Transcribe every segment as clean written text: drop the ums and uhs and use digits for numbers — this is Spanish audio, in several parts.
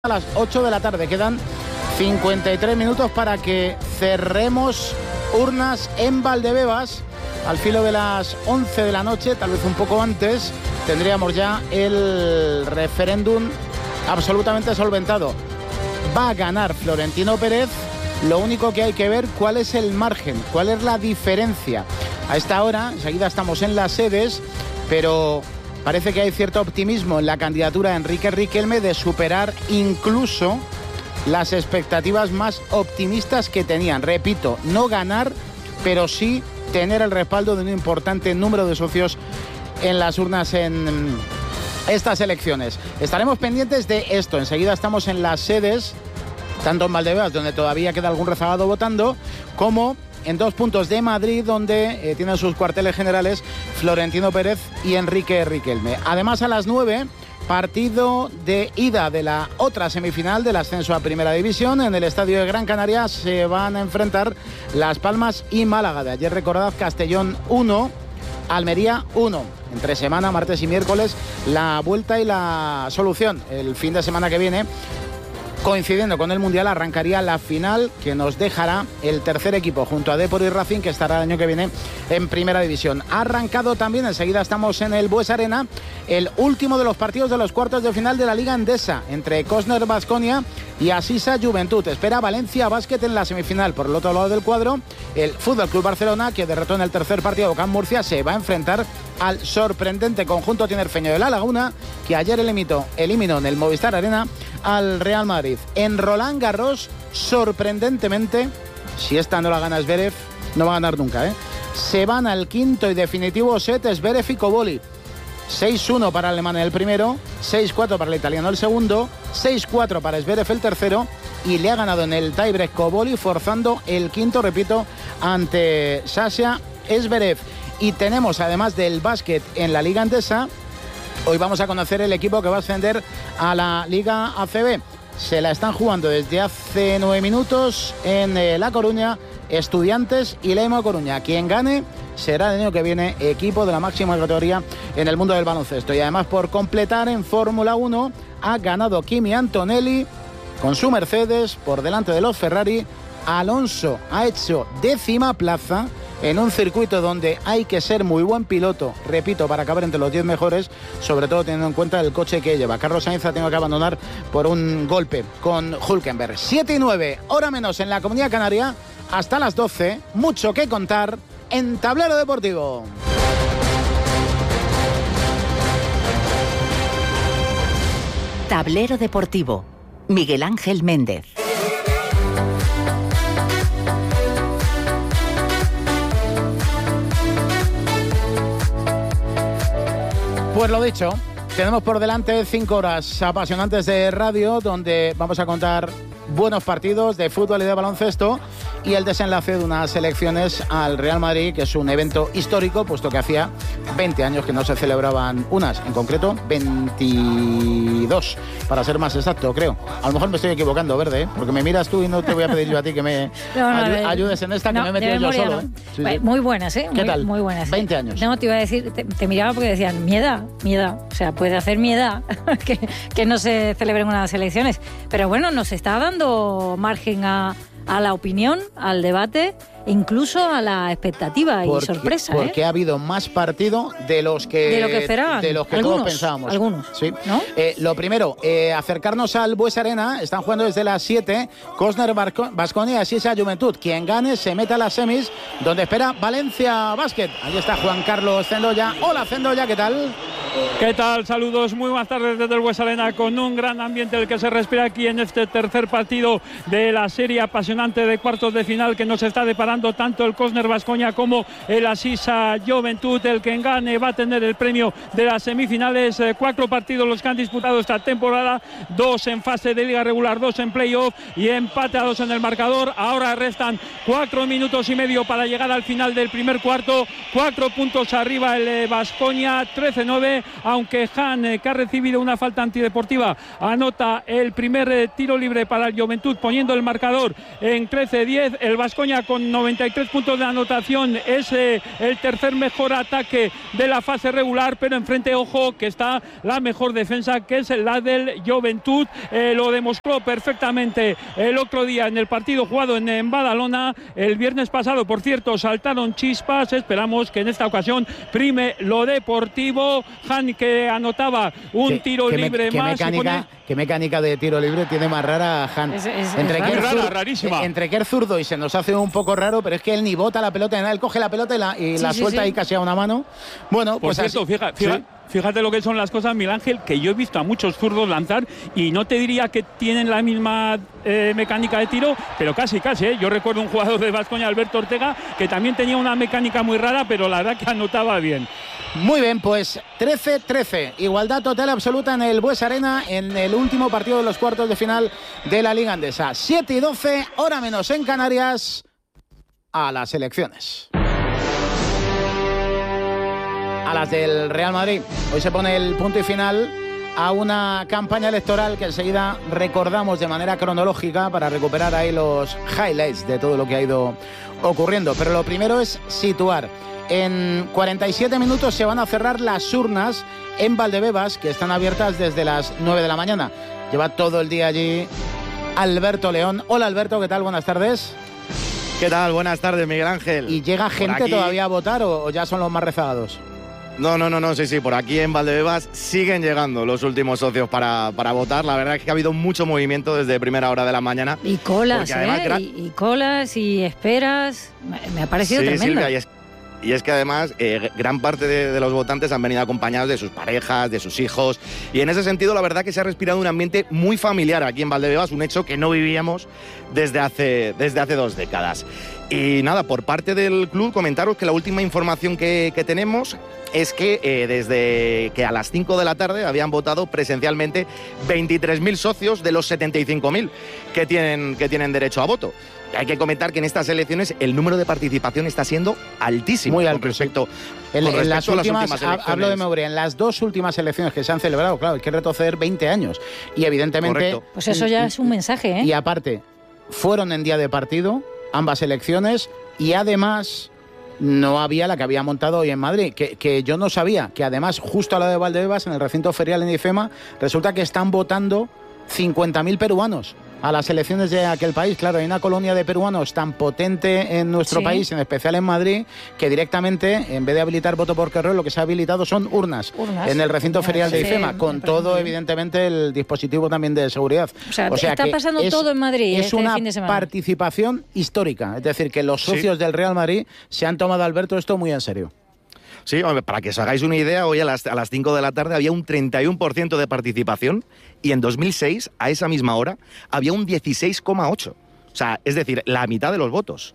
A las 8 de la tarde. Quedan 53 minutos para que cerremos urnas en Valdebebas. Al filo de las 11 de la noche, tal vez un poco antes, tendríamos ya el referéndum absolutamente solventado. Va a ganar Florentino Pérez. Lo único que hay que ver cuál es el margen, cuál es la diferencia. A esta hora, enseguida estamos en las sedes, pero parece que hay cierto optimismo en la candidatura de Enrique Riquelme de superar incluso las expectativas más optimistas que tenían. Repito, no ganar, pero sí tener el respaldo de un importante número de socios en las urnas en estas elecciones. Estaremos pendientes de esto. Enseguida estamos en las sedes, tanto en Valdebebas, donde todavía queda algún rezagado votando, como en 2 puntos de Madrid, donde tienen sus cuarteles generales Florentino Pérez y Enrique Riquelme. Además, a las 9, partido de ida de la otra semifinal del ascenso a Primera División. En el estadio de Gran Canaria se van a enfrentar Las Palmas y Málaga. De ayer, recordad, Castellón 1, Almería 1. Entre semana, martes y miércoles, la vuelta y la solución. El fin de semana que viene, coincidiendo con el Mundial, arrancaría la final que nos dejará el tercer equipo junto a Depor y Racing, que estará el año que viene en Primera División. Ha arrancado también, enseguida estamos en el Buesa Arena, el último de los partidos de los cuartos de final de la Liga Endesa, entre Cosner Baskonia y Asisa Juventud. Espera Valencia Basket en la semifinal. Por el otro lado del cuadro, el Fútbol Club Barcelona, que derrotó en el tercer partido a Can Murcia, se va a enfrentar al sorprendente conjunto tinerfeño de La Laguna, que ayer eliminó en el Movistar Arena al Real Madrid. En Roland Garros, sorprendentemente, si esta no la gana Zverev, no va a ganar nunca, se van al quinto y definitivo set Zverev y Cobolli. 6-1 para el alemán el primero, 6-4 para el italiano el segundo, 6-4 para Zverev el tercero, y le ha ganado en el tiebreak Cobolli, forzando el quinto, repito, ante Sasha Zverev. Y tenemos, además del básquet en la Liga Endesa, hoy vamos a conocer el equipo que va a ascender a la Liga ACB. Se la están jugando desde hace 9 minutos en La Coruña, Estudiantes y Lema Coruña. Quien gane será el año que viene equipo de la máxima categoría en el mundo del baloncesto. Y además, por completar, en Fórmula 1 ha ganado Kimi Antonelli con su Mercedes por delante de los Ferrari. Alonso ha hecho 10ª plaza en un circuito donde hay que ser muy buen piloto, repito, para acabar entre los 10 mejores, sobre todo teniendo en cuenta el coche que lleva. Carlos Sainz ha tenido que abandonar por un golpe con Hülkenberg. 7:09, hora menos en la Comunidad Canaria. Hasta las 12, mucho que contar en Tablero Deportivo. Tablero Deportivo, Miguel Ángel Méndez. Pues lo dicho, tenemos por delante 5 horas apasionantes de radio, donde vamos a contar buenos partidos de fútbol y de baloncesto, y el desenlace de unas elecciones al Real Madrid, que es un evento histórico, puesto que hacía 20 años que no se celebraban unas, en concreto 22, para ser más exacto, creo. A lo mejor me estoy equivocando, Verde, porque me miras tú y no te voy a pedir yo a ti que me ayudes en esta, que me he metido yo solo. Sí, sí. Muy buenas, ¿Qué tal? Muy buenas. 20 años. No, te iba a decir, te miraba porque decían, mi edad. O sea, puede hacer mi edad que no se celebren unas elecciones. Pero bueno, nos está dando margen a la opinión, al debate, incluso a la expectativa y sorpresa. Porque ha habido más partido de los que esperaban. De los que algunos, todos pensábamos. Algunos, sí. ¿no? Lo primero, acercarnos al Buesa Arena. Están jugando desde las 7. Cosner Baskonia y Asisa Juventud. Quien gane se mete a las semis, donde espera Valencia Basket. Ahí está Juan Carlos Zendoya. Hola, Zendoya, ¿qué tal? ¿Qué tal? Saludos, muy buenas tardes desde el Buesa Arena, con un gran ambiente el que se respira aquí en este tercer partido de la serie apasionante de cuartos de final que nos está deparando tanto el Cosner Baskonia como el Asisa Juventud. El que gane va a tener el premio de las semifinales. 4 partidos los que han disputado esta temporada, 2 en fase de liga regular, 2 en playoff y empate a 2 en el marcador. Ahora restan 4 minutos y medio para llegar al final del primer cuarto. 4 puntos arriba el Baskonia, 13-9. libre, aunque Han, que ha recibido una falta antideportiva, anota el primer tiro libre para el Joventut, poniendo el marcador en 13-10. El Baskonia con 93 puntos de anotación es el tercer mejor ataque de la fase regular, pero enfrente, ojo, que está la mejor defensa, que es la del Joventut. Lo demostró perfectamente el otro día en el partido jugado en Badalona. El viernes pasado, por cierto, saltaron chispas. Esperamos que en esta ocasión prime lo deportivo. Han, que anotaba un tiro libre más. ¿Qué mecánica de tiro libre tiene más rara Han? Rarísima. Entre que es zurdo y se nos hace un poco raro, pero es que él ni bota la pelota, él coge la pelota y la suelta ahí casi a una mano. Bueno, pues cierto, fíjate lo que son las cosas, Miguel Ángel, que yo he visto a muchos zurdos lanzar y no te diría que tienen la misma mecánica de tiro, pero casi. Yo recuerdo un jugador de Baskonia, Alberto Ortega, que también tenía una mecánica muy rara, pero la verdad que anotaba bien. Muy bien, pues 13-13, igualdad total absoluta en el Bues Arena en el último partido de los cuartos de final de la Liga Endesa. 7:12, hora menos en Canarias, a las elecciones. A las del Real Madrid. Hoy se pone el punto y final a una campaña electoral que enseguida recordamos de manera cronológica para recuperar ahí los highlights de todo lo que ha ido ocurriendo. Pero lo primero es situar. En 47 minutos se van a cerrar las urnas en Valdebebas, que están abiertas desde las 9 de la mañana. Lleva todo el día allí Alberto León. Hola Alberto, ¿qué tal? Buenas tardes. ¿Qué tal? Buenas tardes, Miguel Ángel. ¿Y llega gente todavía a votar o ya son los más rezagados? No, sí, por aquí en Valdebebas siguen llegando los últimos socios para votar. La verdad es que ha habido mucho movimiento desde primera hora de la mañana. Y colas, y colas y esperas. Me ha parecido tremendo. Silvia, y es que además gran parte de los votantes han venido acompañados de sus parejas, de sus hijos, y en ese sentido la verdad que se ha respirado un ambiente muy familiar aquí en Valdebebas, un hecho que no vivíamos desde hace 2 décadas. Y nada, por parte del club comentaros que la última información que tenemos es que desde que a las 5 de la tarde habían votado presencialmente 23.000 socios de los 75.000 que tienen derecho a voto. Hay que comentar que en estas elecciones el número de participación está siendo altísimo. Muy alto, con respecto en las a las últimas elecciones. Hablo de memoria, en las 2 últimas elecciones que se han celebrado, claro, hay que retroceder 20 años. Y evidentemente... Correcto. Pues eso ya es un mensaje, ¿eh? Y aparte, fueron en día de partido ambas elecciones y además no había la que había montado hoy en Madrid, que yo no sabía, que además justo al lado de Valdebebas, en el recinto ferial en IFEMA, resulta que están votando 50.000 peruanos a las elecciones de aquel país. Claro, hay una colonia de peruanos tan potente en nuestro país, en especial en Madrid, que directamente, en vez de habilitar voto por correo, lo que se ha habilitado son urnas en el recinto ferial de IFEMA, con todo, evidentemente, el dispositivo también de seguridad. O sea está pasando todo en Madrid es este una fin de semana. Participación histórica. Es decir, que los socios del Real Madrid se han tomado, Alberto, esto muy en serio. Sí, para que os hagáis una idea, hoy a las 5 de la tarde había un 31% de participación y en 2006, a esa misma hora, había un 16,8%. O sea, es decir, la mitad de los votos.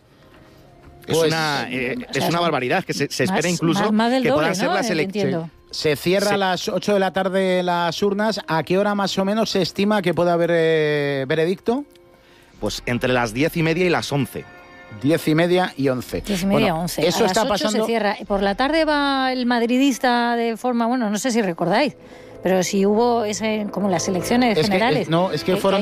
Es una barbaridad, que se espera incluso más del que doble, puedan ser las elecciones. Se cierra a las 8 de la tarde las urnas. ¿A qué hora más o menos se estima que pueda haber veredicto? Pues entre las 10:30 y las 11. 10:30 y 11. 10:30 y 11. Eso a está las 8 pasando. se cierra. Por la tarde va el madridista de forma, bueno, no sé si recordáis, pero si hubo como las elecciones generales. Es que fueron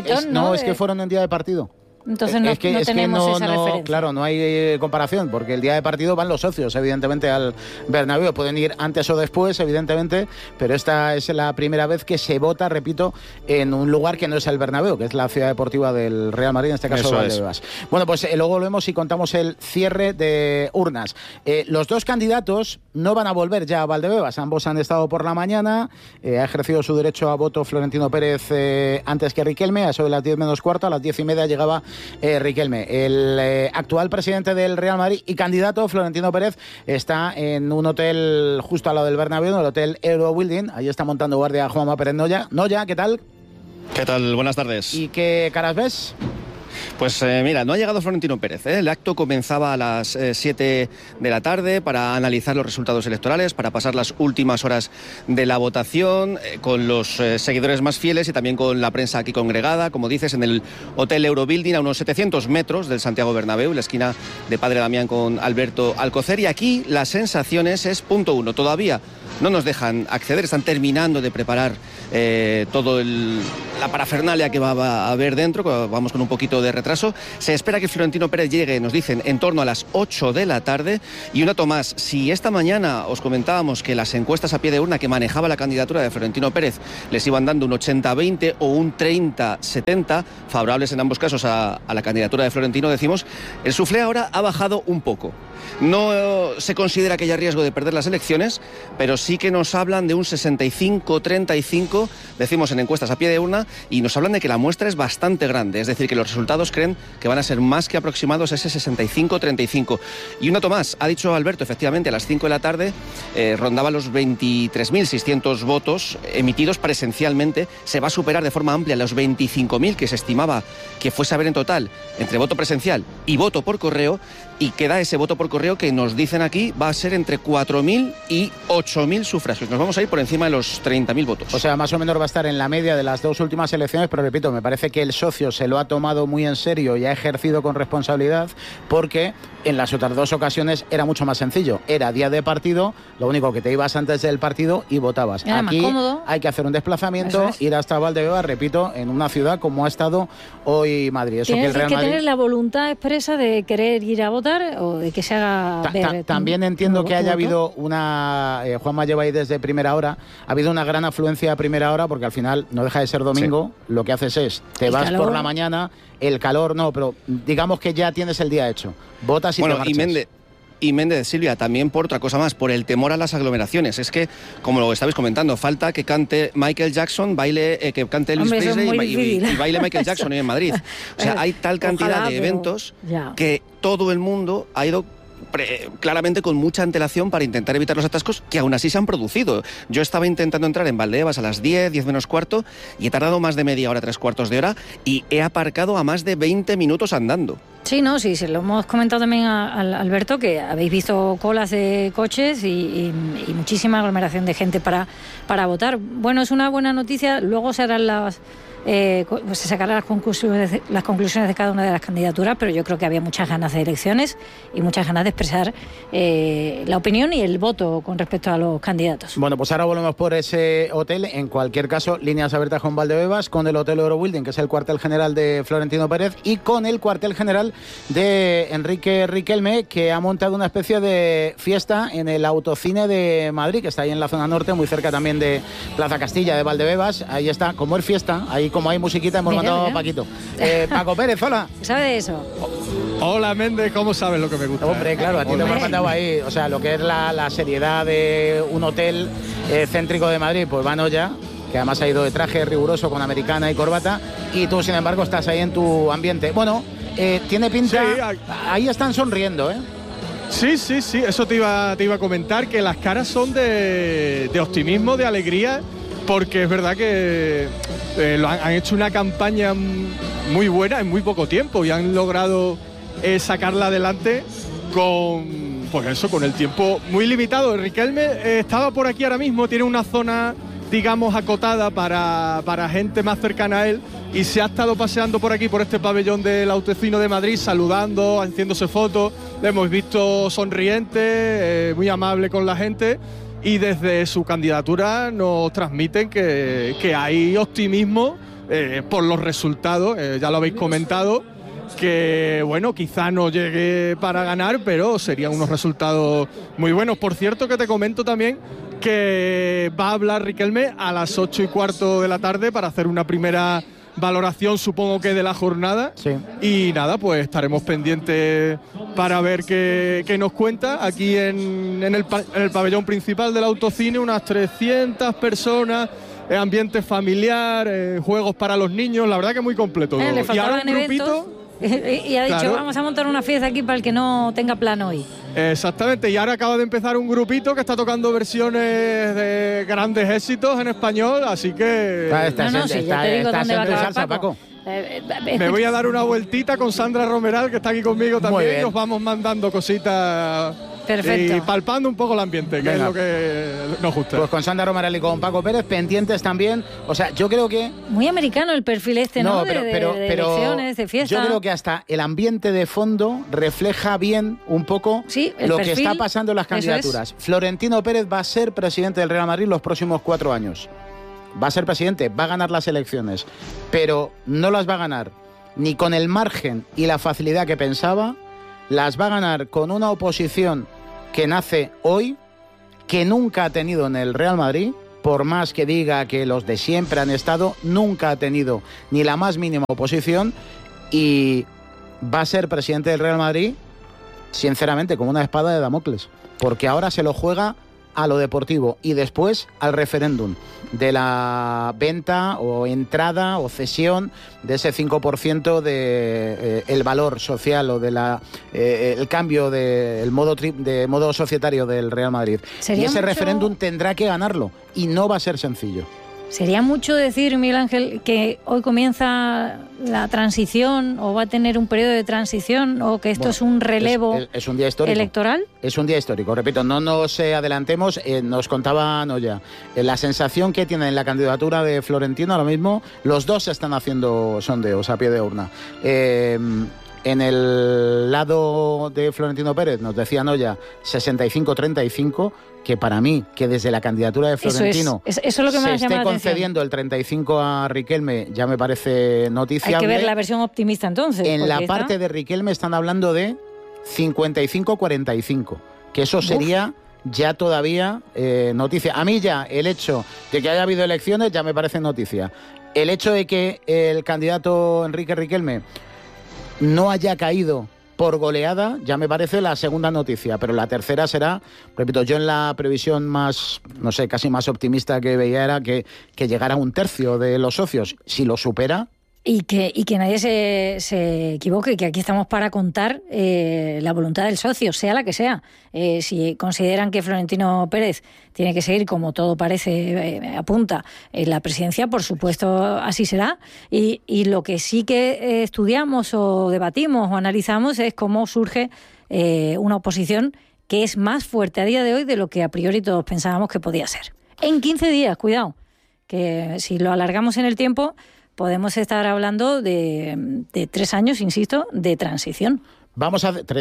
en día de partido. Entonces no tenemos esa referencia. Claro, no hay comparación, porque el día de partido van los socios, evidentemente, al Bernabéu. Pueden ir antes o después, evidentemente, pero esta es la primera vez que se vota, repito, en un lugar que no es el Bernabéu, que es la ciudad deportiva del Real Madrid, en este caso Valdebebas. Bueno, pues luego volvemos y contamos el cierre de urnas. Los dos candidatos no van a volver ya a Valdebebas, ambos han estado por la mañana, ha ejercido su derecho a voto Florentino Pérez antes que Riquelme, a eso de las 10 menos cuarto, a las 10:30 llegaba Riquelme. El actual presidente del Real Madrid y candidato, Florentino Pérez, está en un hotel justo al lado del Bernabéu, en el hotel Eurobuilding. Ahí está montando guardia Juanma Pérez Noya. Noya, ¿qué tal? ¿Qué tal? Buenas tardes. ¿Y qué caras ves? Pues mira, no ha llegado Florentino Pérez. El acto comenzaba a las 7 de la tarde para analizar los resultados electorales, para pasar las últimas horas de la votación con los seguidores más fieles y también con la prensa aquí congregada, como dices, en el Hotel Eurobuilding, a unos 700 metros del Santiago Bernabéu, en la esquina de Padre Damián con Alberto Alcocer. Y aquí las sensaciones es, punto uno, todavía no nos dejan acceder, están terminando de preparar todo la parafernalia que va a haber dentro, vamos con un poquito de retraso. Se espera que Florentino Pérez llegue, nos dicen, en torno a las 8 de la tarde. Y un dato más, si esta mañana os comentábamos que las encuestas a pie de urna que manejaba la candidatura de Florentino Pérez les iban dando un 80-20 o un 30-70, favorables en ambos casos a la candidatura de Florentino, decimos, el suflé ahora ha bajado un poco. No se considera que haya riesgo de perder las elecciones, pero sí que nos hablan de un 65-35, decimos en encuestas a pie de urna, y nos hablan de que la muestra es bastante grande, es decir, que los resultados creen que van a ser más que aproximados a ese 65-35. Y un dato más, ha dicho Alberto, efectivamente, a las 5 de la tarde rondaba los 23.600 votos emitidos presencialmente, se va a superar de forma amplia los 25.000 que se estimaba que fuese a haber en total entre voto presencial y voto por correo, y queda ese voto por correo que nos dicen aquí va a ser entre 4.000 y 8.000 sufragios. Nos vamos a ir por encima de los 30.000 votos. O sea, más o menos va a estar en la media de las dos últimas elecciones, pero repito, me parece que el socio se lo ha tomado muy en serio y ha ejercido con responsabilidad, porque en las otras dos ocasiones era mucho más sencillo. Era día de partido, lo único que te ibas antes del partido y votabas. Era aquí más cómodo. Hay que hacer un desplazamiento, ir hasta Valdebebas, repito, en una ciudad como ha estado hoy Madrid. Eso Tienes que el Real que Madrid... tener la voluntad expresa de querer ir a votar o de que se haga ver. También entiendo que haya voto. habido una... Juanma lleva ahí desde primera hora. Ha habido una gran afluencia a primera hora porque al final no deja de ser domingo. Sí. Lo que haces es, te vas por la mañana, el calor no, pero digamos que ya tienes el día hecho. Votas y te marchas. Y Méndez, Silvia, también por otra cosa más, por el temor a las aglomeraciones. Es que, como lo estabais comentando, falta que cante Michael Jackson, que cante Elvis Presley y baile Michael Jackson hoy en Madrid. O sea, hay tal cantidad de eventos que todo el mundo ha ido claramente con mucha antelación para intentar evitar los atascos, que aún así se han producido. Yo estaba intentando entrar en Valdebebas a las 10 menos cuarto, y he tardado más de media hora, 3/4 de hora, y he aparcado a más de 20 minutos andando. Sí, no, sí, se lo hemos comentado también a Alberto, que habéis visto colas de coches y muchísima aglomeración de gente para votar. Bueno, es una buena noticia. Luego se harán se sacarán las conclusiones de cada una de las candidaturas, pero yo creo que había muchas ganas de elecciones y muchas ganas de expresar la opinión y el voto con respecto a los candidatos. Bueno, pues ahora volvemos por ese hotel. En cualquier caso, líneas abiertas con Valdebebas, con el Hotel Eurobuilding, que es el cuartel general de Florentino Pérez, y con el cuartel general de Enrique Riquelme, que ha montado una especie de fiesta en el Autocine de Madrid, que está ahí en la zona norte, muy cerca también de Plaza Castilla de Valdebebas. Ahí está, como es fiesta, ahí como hay musiquita, hemos mandado a Paquito. Paco Pérez, hola. ¿Sabe de eso? Hola, Méndez, ¿cómo sabes lo que me gusta? Hombre, claro, a ti te hemos mandado ahí, o sea, lo que es la seriedad de un hotel céntrico de Madrid, pues Vanoya, que además ha ido de traje riguroso con americana y corbata, y tú, sin embargo, estás ahí en tu ambiente. Bueno, tiene pinta... Sí, ahí están sonriendo, ¿eh? Sí, eso te iba a comentar, que las caras son de optimismo, de alegría, porque es verdad que han hecho una campaña muy buena en muy poco tiempo y han logrado sacarla adelante con el tiempo muy limitado. Riquelme estaba por aquí ahora mismo, tiene una zona, digamos, acotada para gente más cercana a él, y se ha estado paseando por aquí, por este pabellón del Autocine de Madrid, saludando, haciéndose fotos. Le hemos visto sonriente, muy amable con la gente, y desde su candidatura nos transmiten que hay optimismo por los resultados. Ya lo habéis comentado, que bueno, quizá no llegue para ganar, pero serían unos resultados muy buenos. Por cierto, que te comento también que va a hablar Riquelme a las 8:15 de la tarde para hacer una primera valoración, supongo que de la jornada. Sí. Y nada, pues estaremos pendientes para ver qué nos cuenta. Aquí en el pabellón principal del Autocine, unas 300 personas, ambiente familiar, juegos para los niños, la verdad que muy completo. Le y ahora un eventos, grupito... Y ha dicho, vamos a montar una fiesta aquí para el que no tenga plan hoy. Exactamente, y ahora acaba de empezar un grupito que está tocando versiones de grandes éxitos en español, así que... Ya te digo dónde va a acabar, Paco. Me voy a dar una vueltita con Sandra Romeral, que está aquí conmigo también, y nos vamos mandando cositas. Perfecto. Y palpando un poco el ambiente, que es lo que nos gusta. Pues con Sandra Romeral y con Paco Pérez, pendientes también. O sea, yo creo que... Muy americano el perfil este, ¿no? Pero, de elecciones, de fiesta. Yo creo que hasta el ambiente de fondo refleja bien un poco Sí, lo que está pasando en las candidaturas. Florentino Pérez va a ser presidente del Real Madrid los próximos 4 años. Va a ser presidente, va a ganar las elecciones, pero no las va a ganar ni con el margen y la facilidad que pensaba, las va a ganar con una oposición que nace hoy, que nunca ha tenido en el Real Madrid, por más que diga que los de siempre han estado, nunca ha tenido ni la más mínima oposición, y va a ser presidente del Real Madrid, sinceramente, como una espada de Damocles, porque ahora se lo juega a lo deportivo y después al referéndum de la venta o entrada o cesión de ese 5% de el valor social o de el cambio del modo societario del Real Madrid. Y ese referéndum tendrá que ganarlo y no va a ser sencillo. Sería mucho decir, Miguel Ángel, que hoy comienza la transición o va a tener un periodo de transición o que esto es un relevo es un día histórico. Electoral. Es un día histórico, repito, no nos adelantemos, nos contaba Noya, la sensación que tiene en la candidatura de Florentino ahora mismo, los dos están haciendo sondeos a pie de urna. En el lado de Florentino Pérez, nos decía Noya, 65-35, que para mí, que desde la candidatura de Florentino eso es lo que me se esté concediendo el 35 a Riquelme, ya me parece noticiable. Hay que ver la versión optimista entonces. En la parte de Riquelme están hablando de 55-45, que eso sería ya todavía noticia. A mí ya el hecho de que haya habido elecciones ya me parece noticia. El hecho de que el candidato Enrique Riquelme no haya caído por goleada, ya me parece la segunda noticia, pero la tercera será, repito, yo en la previsión más, no sé, casi más optimista que veía era que llegara a 1/3 de los socios. Si lo supera... Y que nadie se equivoque, que aquí estamos para contar la voluntad del socio, sea la que sea. Si consideran que Florentino Pérez tiene que seguir, como todo parece apunta, en la presidencia, por supuesto así será. Y lo que sí que estudiamos o debatimos o analizamos es cómo surge una oposición que es más fuerte a día de hoy de lo que a priori todos pensábamos que podía ser. En 15 días, cuidado, que si lo alargamos en el tiempo... podemos estar hablando de 3 años, insisto, de transición. Vamos a hacer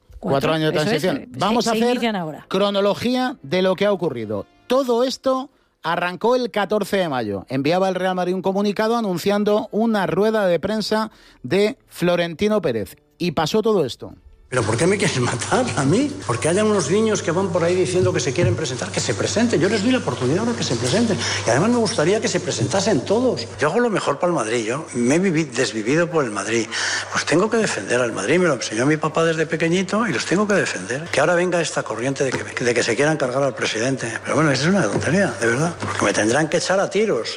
4 años de transición. Vamos a hacer cronología de lo que ha ocurrido. Todo esto arrancó el 14 de mayo. Enviaba el Real Madrid un comunicado anunciando una rueda de prensa de Florentino Pérez. Y pasó todo esto. ¿Pero por qué me quieren matar a mí? Porque haya unos niños que van por ahí diciendo que se quieren presentar, que se presenten. Yo les doy la oportunidad de que se presenten. Y además me gustaría que se presentasen todos. Yo hago lo mejor para el Madrid. Yo me he desvivido por el Madrid. Pues tengo que defender al Madrid. Me lo enseñó mi papá desde pequeñito y los tengo que defender. Que ahora venga esta corriente de que se quieran cargar al presidente. Pero bueno, eso es una tontería, de verdad. Porque me tendrán que echar a tiros.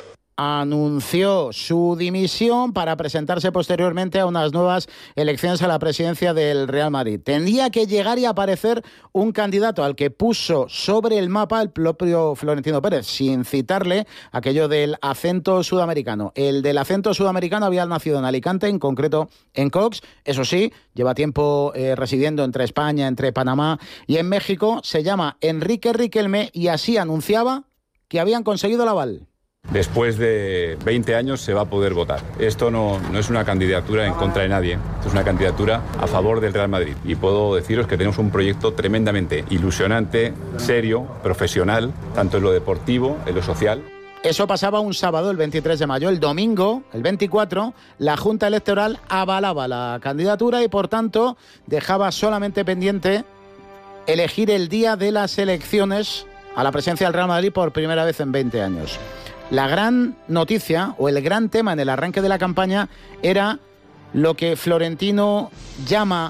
Anunció su dimisión para presentarse posteriormente a unas nuevas elecciones a la presidencia del Real Madrid. Tendría que llegar y aparecer un candidato al que puso sobre el mapa el propio Florentino Pérez, sin citarle aquello del acento sudamericano. El del acento sudamericano había nacido en Alicante, en concreto en Cox. Eso sí, lleva tiempo residiendo entre España, entre Panamá y en México. Se llama Enrique Riquelme y así anunciaba que habían conseguido el aval. Después de 20 años se va a poder votar. Esto no es una candidatura en contra de nadie, esto es una candidatura a favor del Real Madrid. Y puedo deciros que tenemos un proyecto tremendamente ilusionante, serio, profesional, tanto en lo deportivo, en lo social. Eso pasaba un sábado, el 23 de mayo. El domingo, el 24, la Junta Electoral avalaba la candidatura y, por tanto, dejaba solamente pendiente elegir el día de las elecciones a la presidencia del Real Madrid por primera vez en 20 años. La gran noticia o el gran tema en el arranque de la campaña era lo que Florentino llama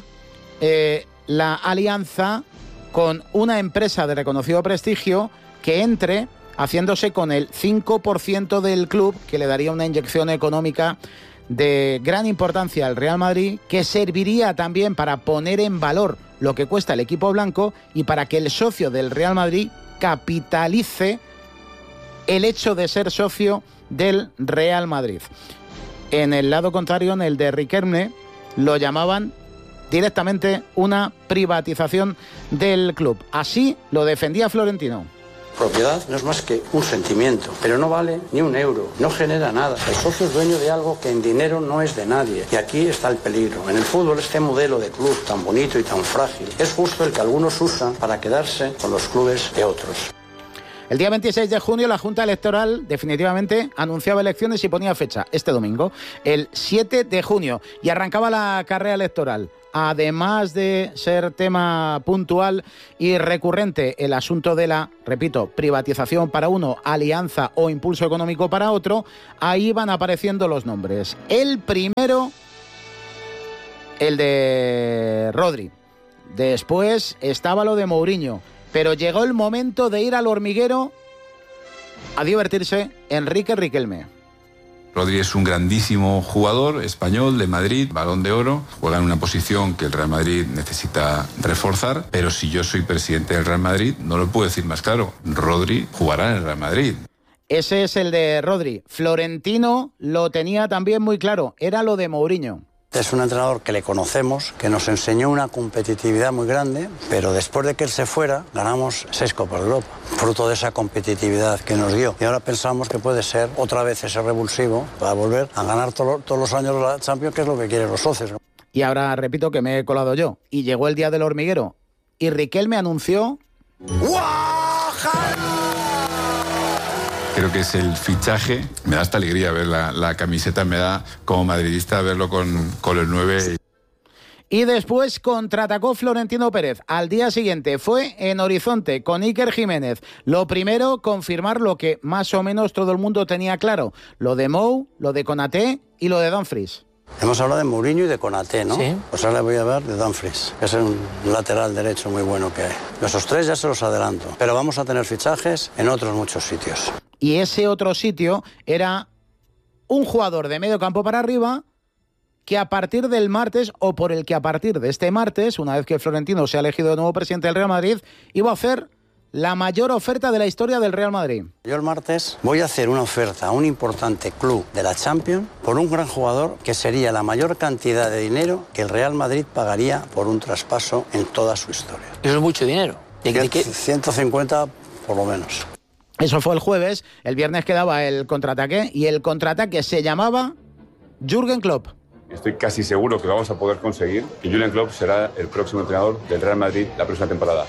la alianza con una empresa de reconocido prestigio que entre haciéndose con el 5% del club, que le daría una inyección económica de gran importancia al Real Madrid, que serviría también para poner en valor lo que cuesta el equipo blanco y para que el socio del Real Madrid capitalice el hecho de ser socio del Real Madrid. En el lado contrario, en el de Riquelme, lo llamaban directamente una privatización del club. Así lo defendía Florentino. Propiedad no es más que un sentimiento, pero no vale ni un euro, no genera nada. El socio es dueño de algo que en dinero no es de nadie. Y aquí está el peligro. En el fútbol, este modelo de club tan bonito y tan frágil es justo el que algunos usan para quedarse con los clubes de otros. El día 26 de junio la Junta Electoral definitivamente anunciaba elecciones y ponía fecha, este domingo, el 7 de junio, y arrancaba la carrera electoral. Además de ser tema puntual y recurrente el asunto de la, repito, privatización para uno, alianza o impulso económico para otro, ahí van apareciendo los nombres. El primero, el de Rodri. Después estaba lo de Mourinho. Pero llegó el momento de ir al hormiguero a divertirse Enrique Riquelme. Rodri es un grandísimo jugador español de Madrid, Balón de Oro, juega en una posición que el Real Madrid necesita reforzar, pero si yo soy presidente del Real Madrid, no lo puedo decir más claro, Rodri jugará en el Real Madrid. Ese es el de Rodri. Florentino lo tenía también muy claro, era lo de Mourinho. Es un entrenador que le conocemos, que nos enseñó una competitividad muy grande, pero después de que él se fuera, ganamos 6 Copas de Europa, fruto de esa competitividad que nos dio. Y ahora pensamos que puede ser otra vez ese revulsivo para volver a ganar todos los años la Champions, que es lo que quieren los socios. Y ahora repito que me he colado yo. Y llegó el día del hormiguero. Y Riquelme anunció... Creo que es el fichaje, me da esta alegría ver la camiseta, me da como madridista verlo con el 9. Y después contraatacó Florentino Pérez. Al día siguiente fue en Horizonte con Iker Jiménez. Lo primero, confirmar lo que más o menos todo el mundo tenía claro. Lo de Mou, lo de Konaté y lo de Dumfries. Hemos hablado de Mourinho y de Konaté, ¿no? Sí. Pues ahora le voy a hablar de Dumfries, que es un lateral derecho muy bueno que hay. Esos 3 ya se los adelanto, pero vamos a tener fichajes en otros muchos sitios. Y ese otro sitio era un jugador de medio campo para arriba que a partir del martes, o por el que a partir de este martes, una vez que Florentino se ha elegido de nuevo presidente del Real Madrid, iba a hacer la mayor oferta de la historia del Real Madrid. Yo el martes voy a hacer una oferta a un importante club de la Champions por un gran jugador que sería la mayor cantidad de dinero que el Real Madrid pagaría por un traspaso en toda su historia. Eso es mucho dinero. 150 por lo menos. Eso fue el jueves, el viernes quedaba el contraataque y el contraataque se llamaba Jürgen Klopp. Estoy casi seguro que vamos a poder conseguir que Jürgen Klopp será el próximo entrenador del Real Madrid la próxima temporada.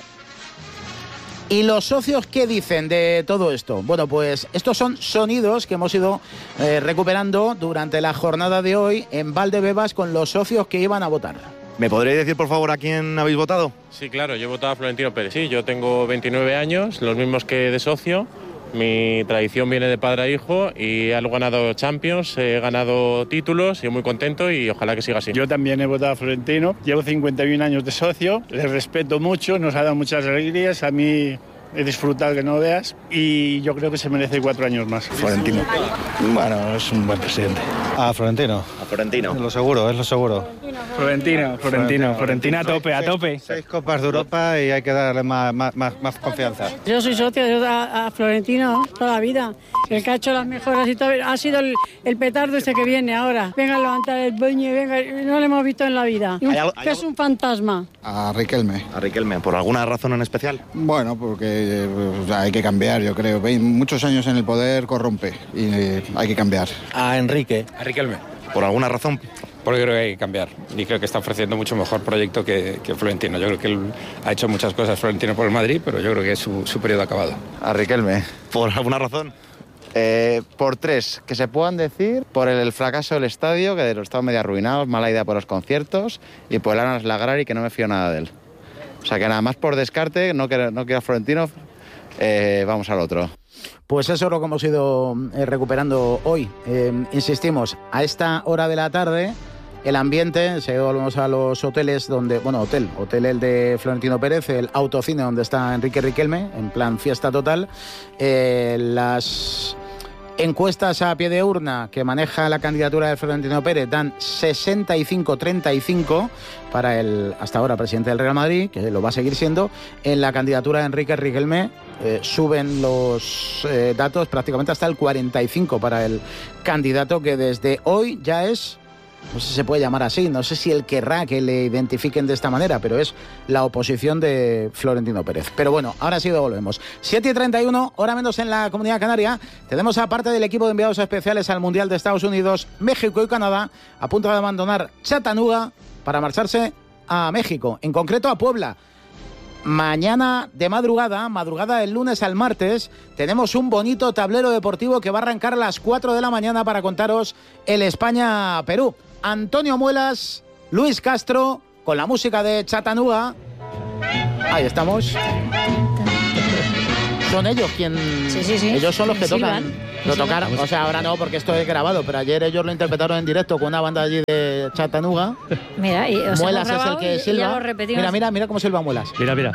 ¿Y los socios qué dicen de todo esto? Bueno, pues estos son sonidos que hemos ido recuperando durante la jornada de hoy en Valdebebas con los socios que iban a votar. ¿Me podréis decir, por favor, a quién habéis votado? Sí, claro, yo he votado a Florentino Pérez. Sí, yo tengo 29 años, los mismos que de socio. Mi tradición viene de padre a hijo y he ganado Champions, he ganado títulos y muy contento y ojalá que siga así. Yo también he votado a Florentino, llevo 51 años de socio, le respeto mucho, nos ha dado muchas alegrías, a mí he disfrutado que no veas y yo creo que se merece 4 años más. Florentino. Bueno, es un buen presidente. A Florentino. Es lo seguro, es lo seguro. Florentino a tope. 6 Copas de Europa y hay que darle más confianza. Yo soy socio a Florentino toda la vida. El que ha hecho las mejoras y todo, ha sido el petardo este que viene ahora. Venga a levantar el puño, venga, no lo hemos visto en la vida. Que es un fantasma. A Riquelme. A Riquelme, ¿por alguna razón en especial? Bueno, porque hay que cambiar, yo creo. Muchos años en el poder corrompe y hay que cambiar. A Enrique. A Riquelme. ¿Por alguna razón? Porque creo que hay que cambiar y creo que está ofreciendo mucho mejor proyecto que Florentino. Yo creo que él ha hecho muchas cosas Florentino por el Madrid, pero yo creo que es su periodo acabado. A Riquelme. ¿Por alguna razón? Por 3 que se puedan decir, por el fracaso del estadio, que lo estaba medio arruinado, mala idea por los conciertos, y por el Anas Lagrari, que no me fío nada de él. O sea que nada más por descarte, no quiero a Florentino, vamos al otro. Pues eso es lo que hemos ido recuperando hoy. Insistimos, a esta hora de la tarde, el ambiente, si volvemos a los hoteles donde, hotel el de Florentino Pérez, el Autocine donde está Enrique Riquelme, en plan fiesta total, las encuestas a pie de urna que maneja la candidatura de Florentino Pérez dan 65-35 para el hasta ahora presidente del Real Madrid, que lo va a seguir siendo. En la candidatura de Enrique Riquelme suben los datos prácticamente hasta el 45 para el candidato, que desde hoy ya es no sé si se puede llamar así, no sé si él querrá que le identifiquen de esta manera, pero es la oposición de Florentino Pérez. Pero bueno, ahora sí volvemos. 7:31, hora menos en la Comunidad Canaria. Tenemos a parte del equipo de enviados especiales al Mundial de Estados Unidos, México y Canadá, a punto de abandonar Chattanooga para marcharse a México, en concreto a Puebla. Mañana de madrugada del lunes al martes, tenemos un bonito tablero deportivo que va a arrancar a las 4 de la mañana para contaros el España-Perú. Antonio Muelas, Luis Castro, con la música de Chattanooga. Ahí estamos. Son ellos quien... Sí. Ellos son los que tocan. Lo Sí, tocaron, o sea, ahora no, porque esto es grabado, pero ayer ellos lo interpretaron en directo con una banda allí de Chattanooga. Mira, y os Muelas hemos es el que grabado y silba. ya lo repetimos. Mira cómo silba Muelas. Mira.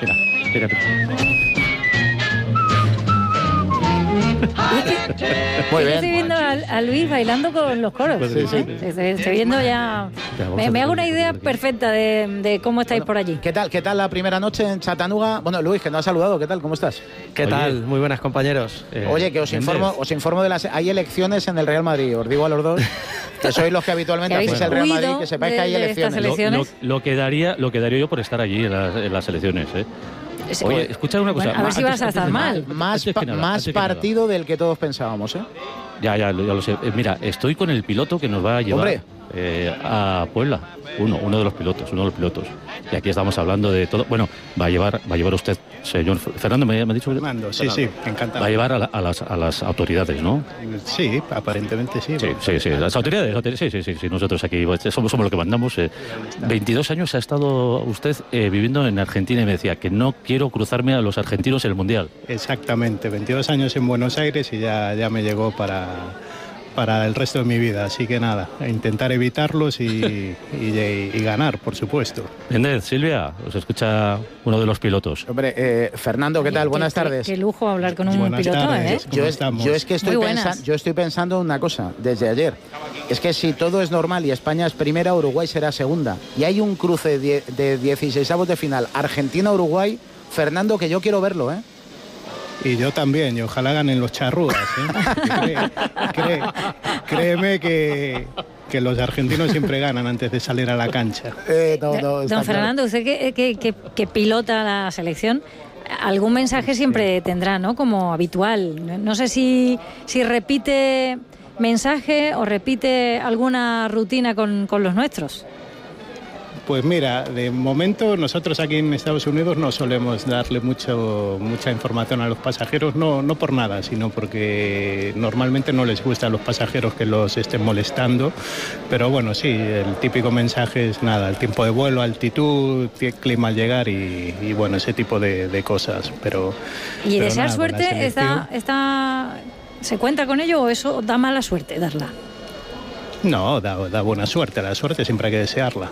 Muy bien. Estoy viendo a Luis bailando con los coros. Sí. Estoy viendo ya... Me hago una idea perfecta de cómo estáis por allí. ¿Qué tal la primera noche en Chattanooga? Bueno, Luis, que no has saludado, ¿qué tal? ¿Cómo estás? ¿Qué tal? Muy buenas, compañeros. Oye, que os informo de las... Hay elecciones en el Real Madrid, os digo a los dos, que sois los que habitualmente hacéis el Real Madrid, que sepáis que hay elecciones. Lo que daría yo por estar allí en las elecciones, ¿eh? Oye, escucha una cosa. Bueno, a ver si vas a estar mal. Más partido del que todos pensábamos, ¿eh? Ya lo sé. Mira, estoy con el piloto que nos va a llevar a Puebla. Uno de los pilotos. Y aquí estamos hablando de todo. Bueno, va a llevar usted, señor Fernando, me ha dicho. Fernando, sí, encantado. Va a llevar a las autoridades, ¿no? Sí, aparentemente sí. Sí, las autoridades, sí. Nosotros aquí somos los que mandamos. 22 años ha estado usted viviendo en Argentina y me decía que no quiero cruzarme a los argentinos en el Mundial. Exactamente, 22 años en Buenos Aires y ya me llegó para el resto de mi vida, así que nada, intentar evitarlos y ganar, por supuesto. Méndez, Silvia, os escucha uno de los pilotos. Hombre, Fernando, ¿qué tal? Buenas tardes. Qué lujo hablar con un piloto, ¿eh? Yo es que estoy pensando en una cosa desde ayer. Es que si todo es normal y España es primera, Uruguay será segunda. Y hay un cruce de 16avos de final, Argentina-Uruguay, Fernando, que yo quiero verlo, ¿eh? Y yo también, y ojalá ganen los charrúas, ¿eh? Créeme que los argentinos siempre ganan antes de salir a la cancha. Don Fernando, usted que pilota la selección, algún mensaje siempre tendrá, ¿no? Como habitual. No sé si repite mensaje o repite alguna rutina con los nuestros. Pues mira, de momento nosotros aquí en Estados Unidos no solemos darle mucha información a los pasajeros, no por nada, sino porque normalmente no les gusta a los pasajeros que los estén molestando, pero bueno, sí, el típico mensaje es nada, el tiempo de vuelo, altitud, clima al llegar y bueno, ese tipo de cosas, pero... ¿Y desear suerte se cuenta con ello o eso da mala suerte darla? No, da buena suerte, la suerte siempre hay que desearla.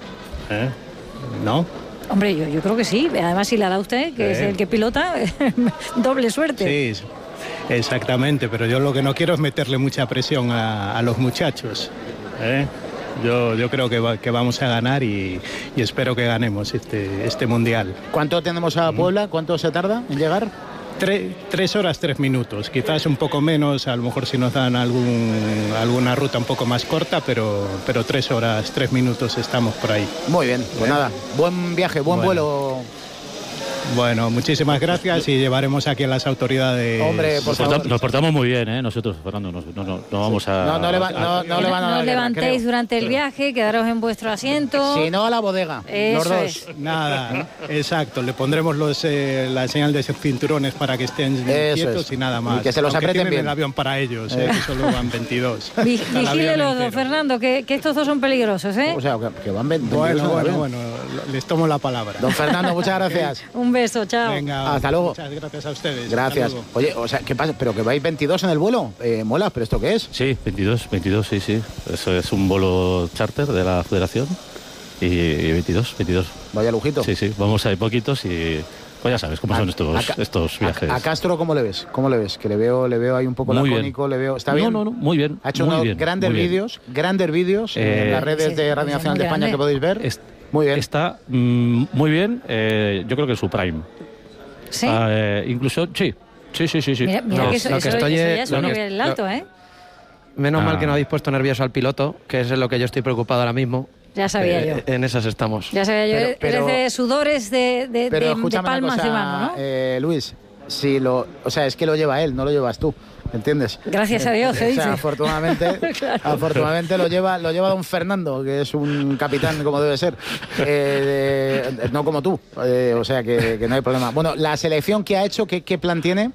¿No? Hombre, yo creo que sí. Además, si la da usted, que es el que pilota, doble suerte. Sí, exactamente. Pero yo lo que no quiero es meterle mucha presión a los muchachos. Yo creo que vamos a ganar y espero que ganemos este Mundial. ¿Cuánto tenemos a Puebla? ¿Cuánto se tarda en llegar? 3 horas 3 minutos, quizás un poco menos, a lo mejor si nos dan alguna ruta un poco más corta, pero 3 horas 3 minutos estamos por ahí. Muy bien, pues nada, buen viaje, buen vuelo. Bueno, muchísimas gracias y llevaremos aquí a las autoridades. Hombre, por favor. Nos portamos muy bien, ¿eh? Nosotros, Fernando, no vamos a... No le van a no dar levantéis creo. durante el viaje, quedaros en vuestro asiento. Si no, a la bodega, los dos. Nada, exacto, le pondremos la señal de cinturones para que estén quietos y nada más. Y que se los aprieten bien. El avión para ellos, que solo van 22. Vigílelos, don Fernando, que estos dos son peligrosos, ¿eh? O sea, que van 22. Bueno, les tomo la palabra. Don Fernando, muchas gracias. Un beso, chao. Venga, hasta luego. Muchas gracias a ustedes. Gracias. Oye, o sea, ¿qué pasa? ¿Pero que vais 22 en el vuelo? Mola, ¿pero esto qué es? Sí, 22, sí. Eso es un vuelo charter de la Federación y 22. Vaya lujito. Sí, vamos a ir poquitos y... Pues ya sabes cómo son estos viajes. ¿A Castro cómo le ves? Que le veo ahí un poco muy lacónico, bien. le veo... ¿Está bien? No, muy bien. Ha hecho unos grandes vídeos en las redes de Radio Nacional de España que podéis ver. Muy bien. Está muy bien, yo creo que en su prime. ¿Sí? Incluso, sí. Mira que eso ya es un nivel alto, ¿eh? Menos mal que no habéis puesto nervioso al piloto, que es en lo que yo estoy preocupado ahora mismo. Ya sabía yo. En esas estamos. Ya sabía yo. Eres de sudores de palmas de mano, ¿no? Luis, es que lo lleva él, no lo llevas tú. ¿Entiendes? Gracias a Dios, dice. Afortunadamente, claro. Afortunadamente lo lleva don Fernando, que es un capitán como debe ser, no como tú, o sea que no hay problema. Bueno, la selección que ha hecho, ¿qué plan tiene?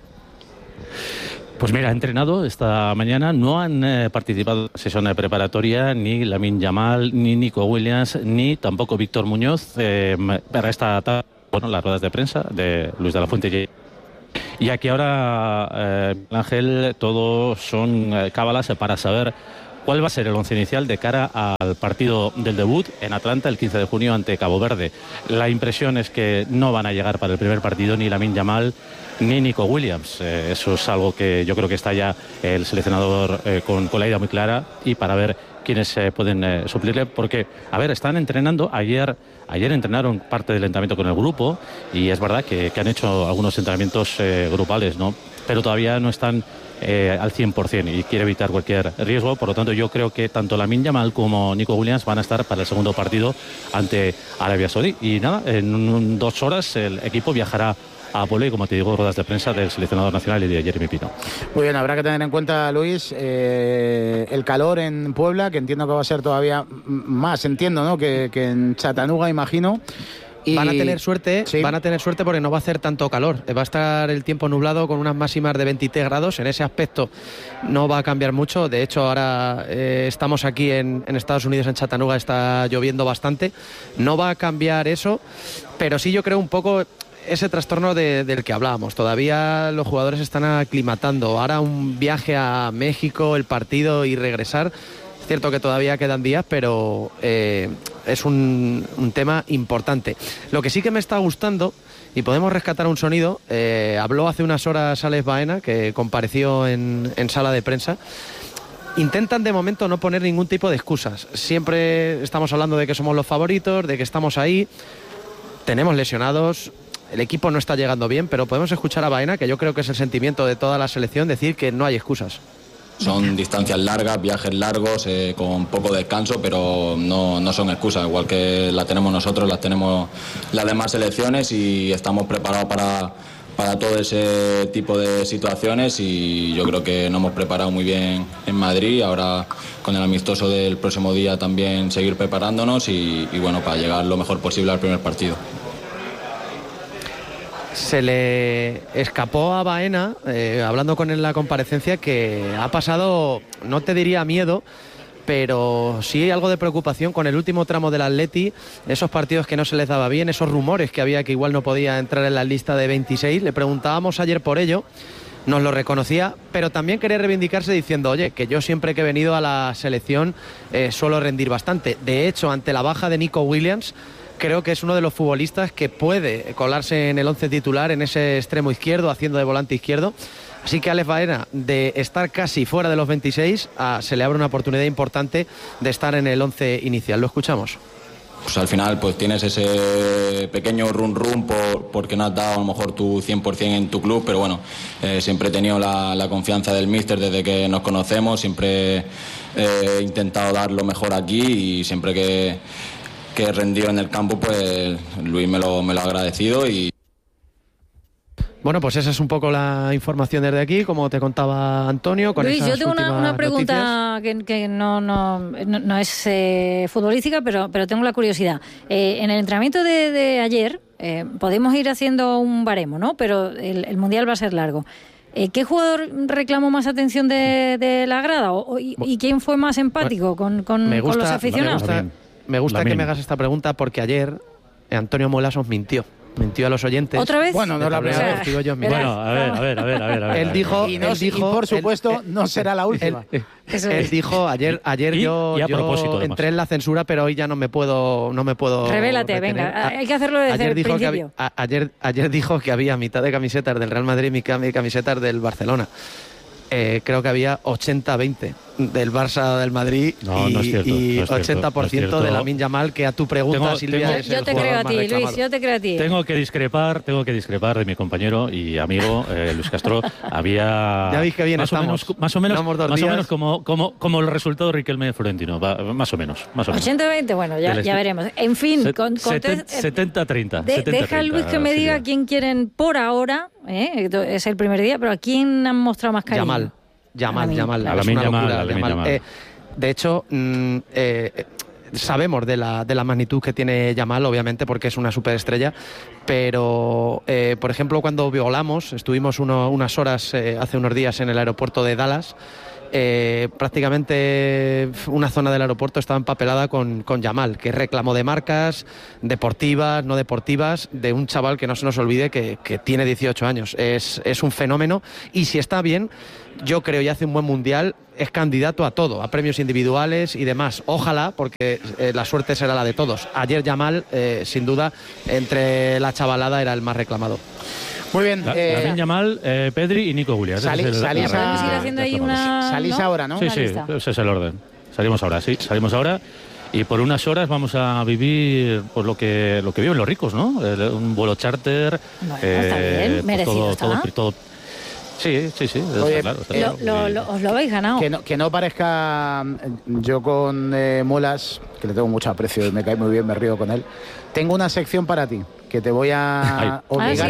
Pues mira, ha entrenado esta mañana, no han participado en la sesión preparatoria ni Lamine Yamal, ni Nico Williams, ni tampoco Víctor Muñoz. Para esta tarde, las ruedas de prensa de Luis de la Fuente. Y aquí ahora, Ángel, todos son cábalas para saber cuál va a ser el once inicial de cara al partido del debut en Atlanta el 15 de junio ante Cabo Verde. La impresión es que no van a llegar para el primer partido ni Lamine Yamal ni Nico Williams. Eso es algo que yo creo que está ya el seleccionador con la idea muy clara, y para ver quiénes pueden suplirle, porque, a ver, están entrenando. Ayer entrenaron parte del entrenamiento con el grupo, y es verdad que han hecho algunos entrenamientos grupales, ¿no? Pero todavía no están al 100% y quiere evitar cualquier riesgo. Por lo tanto, yo creo que tanto Lamine Yamal como Nico Williams van a estar para el segundo partido ante Arabia Saudí. Y nada, en 2 horas el equipo viajará a Puebla, y como te digo, ruedas de prensa del seleccionador nacional y de Jeremy Pino. Muy bien, habrá que tener en cuenta, Luis, el calor en Puebla, que entiendo que va a ser todavía más, ¿no? que en Chattanooga, imagino. Y van a tener suerte, ¿sí? Van a tener suerte porque no va a hacer tanto calor. Va a estar el tiempo nublado con unas máximas de 23 grados. En ese aspecto no va a cambiar mucho. De hecho, ahora estamos aquí en Estados Unidos, en Chattanooga, está lloviendo bastante. No va a cambiar eso, pero sí yo creo un poco ese trastorno del que hablábamos. Todavía los jugadores están aclimatando. Ahora un viaje a México, el partido y regresar. Es cierto que todavía quedan días, pero es un tema importante. Lo que sí que me está gustando, y podemos rescatar un sonido, habló hace unas horas Alex Baena, que compareció en sala de prensa. Intentan de momento no poner ningún tipo de excusas. Siempre estamos hablando de que somos los favoritos, de que estamos ahí. Tenemos lesionados. El equipo no está llegando bien, pero podemos escuchar a Baena, que yo creo que es el sentimiento de toda la selección, decir que no hay excusas. Son distancias largas, viajes largos, con poco descanso, pero no son excusas. Igual que la tenemos nosotros, las tenemos las demás selecciones, y estamos preparados para todo ese tipo de situaciones, y yo creo que nos hemos preparado muy bien en Madrid. Ahora con el amistoso del próximo día también seguir preparándonos y bueno, para llegar lo mejor posible al primer partido. Se le escapó a Baena, hablando con él en la comparecencia, que ha pasado, no te diría miedo, pero sí algo de preocupación con el último tramo del Atleti, esos partidos que no se les daba bien, esos rumores que había que igual no podía entrar en la lista de 26. Le preguntábamos ayer por ello, nos lo reconocía, pero también quería reivindicarse diciendo, oye, que yo siempre que he venido a la selección suelo rendir bastante. De hecho, ante la baja de Nico Williams, creo que es uno de los futbolistas que puede colarse en el 11 titular, en ese extremo izquierdo, haciendo de volante izquierdo. Así que Alex Baena, de estar casi fuera de los 26, se le abre una oportunidad importante de estar en el 11 inicial. Lo escuchamos. Pues al final pues tienes ese pequeño run porque no has dado a lo mejor tu 100% en tu club, pero bueno, siempre he tenido la confianza del míster desde que nos conocemos, siempre he intentado dar lo mejor aquí, y siempre que he rendido en el campo, pues Luis me lo ha agradecido. Y bueno, pues esa es un poco la información desde aquí, como te contaba Antonio. Con Luis, yo tengo una pregunta que no es futbolística, pero tengo la curiosidad. En el entrenamiento de ayer podemos ir haciendo un baremo, ¿no? Pero el Mundial va a ser largo. ¿Qué jugador reclamó más atención de la grada? ¿Y quién fue más empático con los aficionados? Me gusta que me hagas esta pregunta, porque ayer Antonio Molasos mintió a los oyentes. ¿Otra vez? Bueno, no la primera vez. Digo yo mismo. Bueno, a ver. Él dijo, y por supuesto, no será la última. Él dijo, ayer yo entré en la censura, pero hoy ya no me puedo Revélate, retener. venga, hay que hacerlo desde el principio. Ayer dijo que había mitad de camisetas del Real Madrid y camisetas del Barcelona. Creo que había 80-20. del Barça del Madrid no es cierto, y no es cierto, 80% de Lamine Yamal, que a tu pregunta, Silvia, es el yo te creo a ti, reclamado. Luis, yo te creo a ti. Tengo que discrepar de mi compañero y amigo Luis Castro. Había ya veis que bien más o menos como el resultado de Riquelme Florentino, más o menos. 80-20, bueno, ya veremos. En fin, 70-30. Deja a Luis que me diga quién quieren por ahora, es el primer día, pero ¿a quién han mostrado más cariño? Yamal. De hecho, sabemos de la magnitud que tiene Yamal, obviamente, porque es una superestrella, pero, por ejemplo, cuando volamos, estuvimos unas horas hace unos días en el aeropuerto de Dallas. Prácticamente una zona del aeropuerto estaba empapelada con Yamal, que es reclamo de marcas deportivas, no deportivas, de un chaval que no se nos olvide que tiene 18 años. Es un fenómeno, y si está bien, yo creo, y hace un buen mundial, es candidato a todo, a premios individuales y demás. Ojalá, porque la suerte será la de todos. Ayer Yamal, sin duda, entre la chavalada era el más reclamado. Muy bien. Lamine Yamal, Pedri y Nico Williams. Salís ahora, ¿no? Sí, ese es el orden. Salimos ahora. Y por unas horas vamos a vivir pues, lo que viven los ricos, ¿no? Un vuelo charter. Bueno, está bien, merecido todo. Sí. Oye, está claro. Os lo habéis ganado. Que no parezca yo con Muelas, que le tengo mucho aprecio y me cae muy bien, me río con él. Tengo una sección para ti que te voy a obligar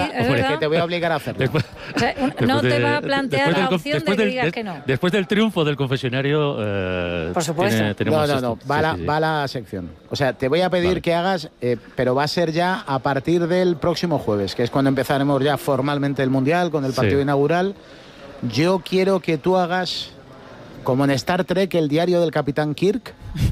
a hacerlo. No te va a plantear la opción de que digas que no. Después del triunfo del confesionario, por supuesto. No, va la sección. O sea, te voy a pedir que hagas, pero va a ser ya a partir del próximo jueves, que es cuando empezaremos ya formalmente el Mundial con el partido inaugural. Yo quiero que tú hagas, como en Star Trek, el diario del Capitán Kirk.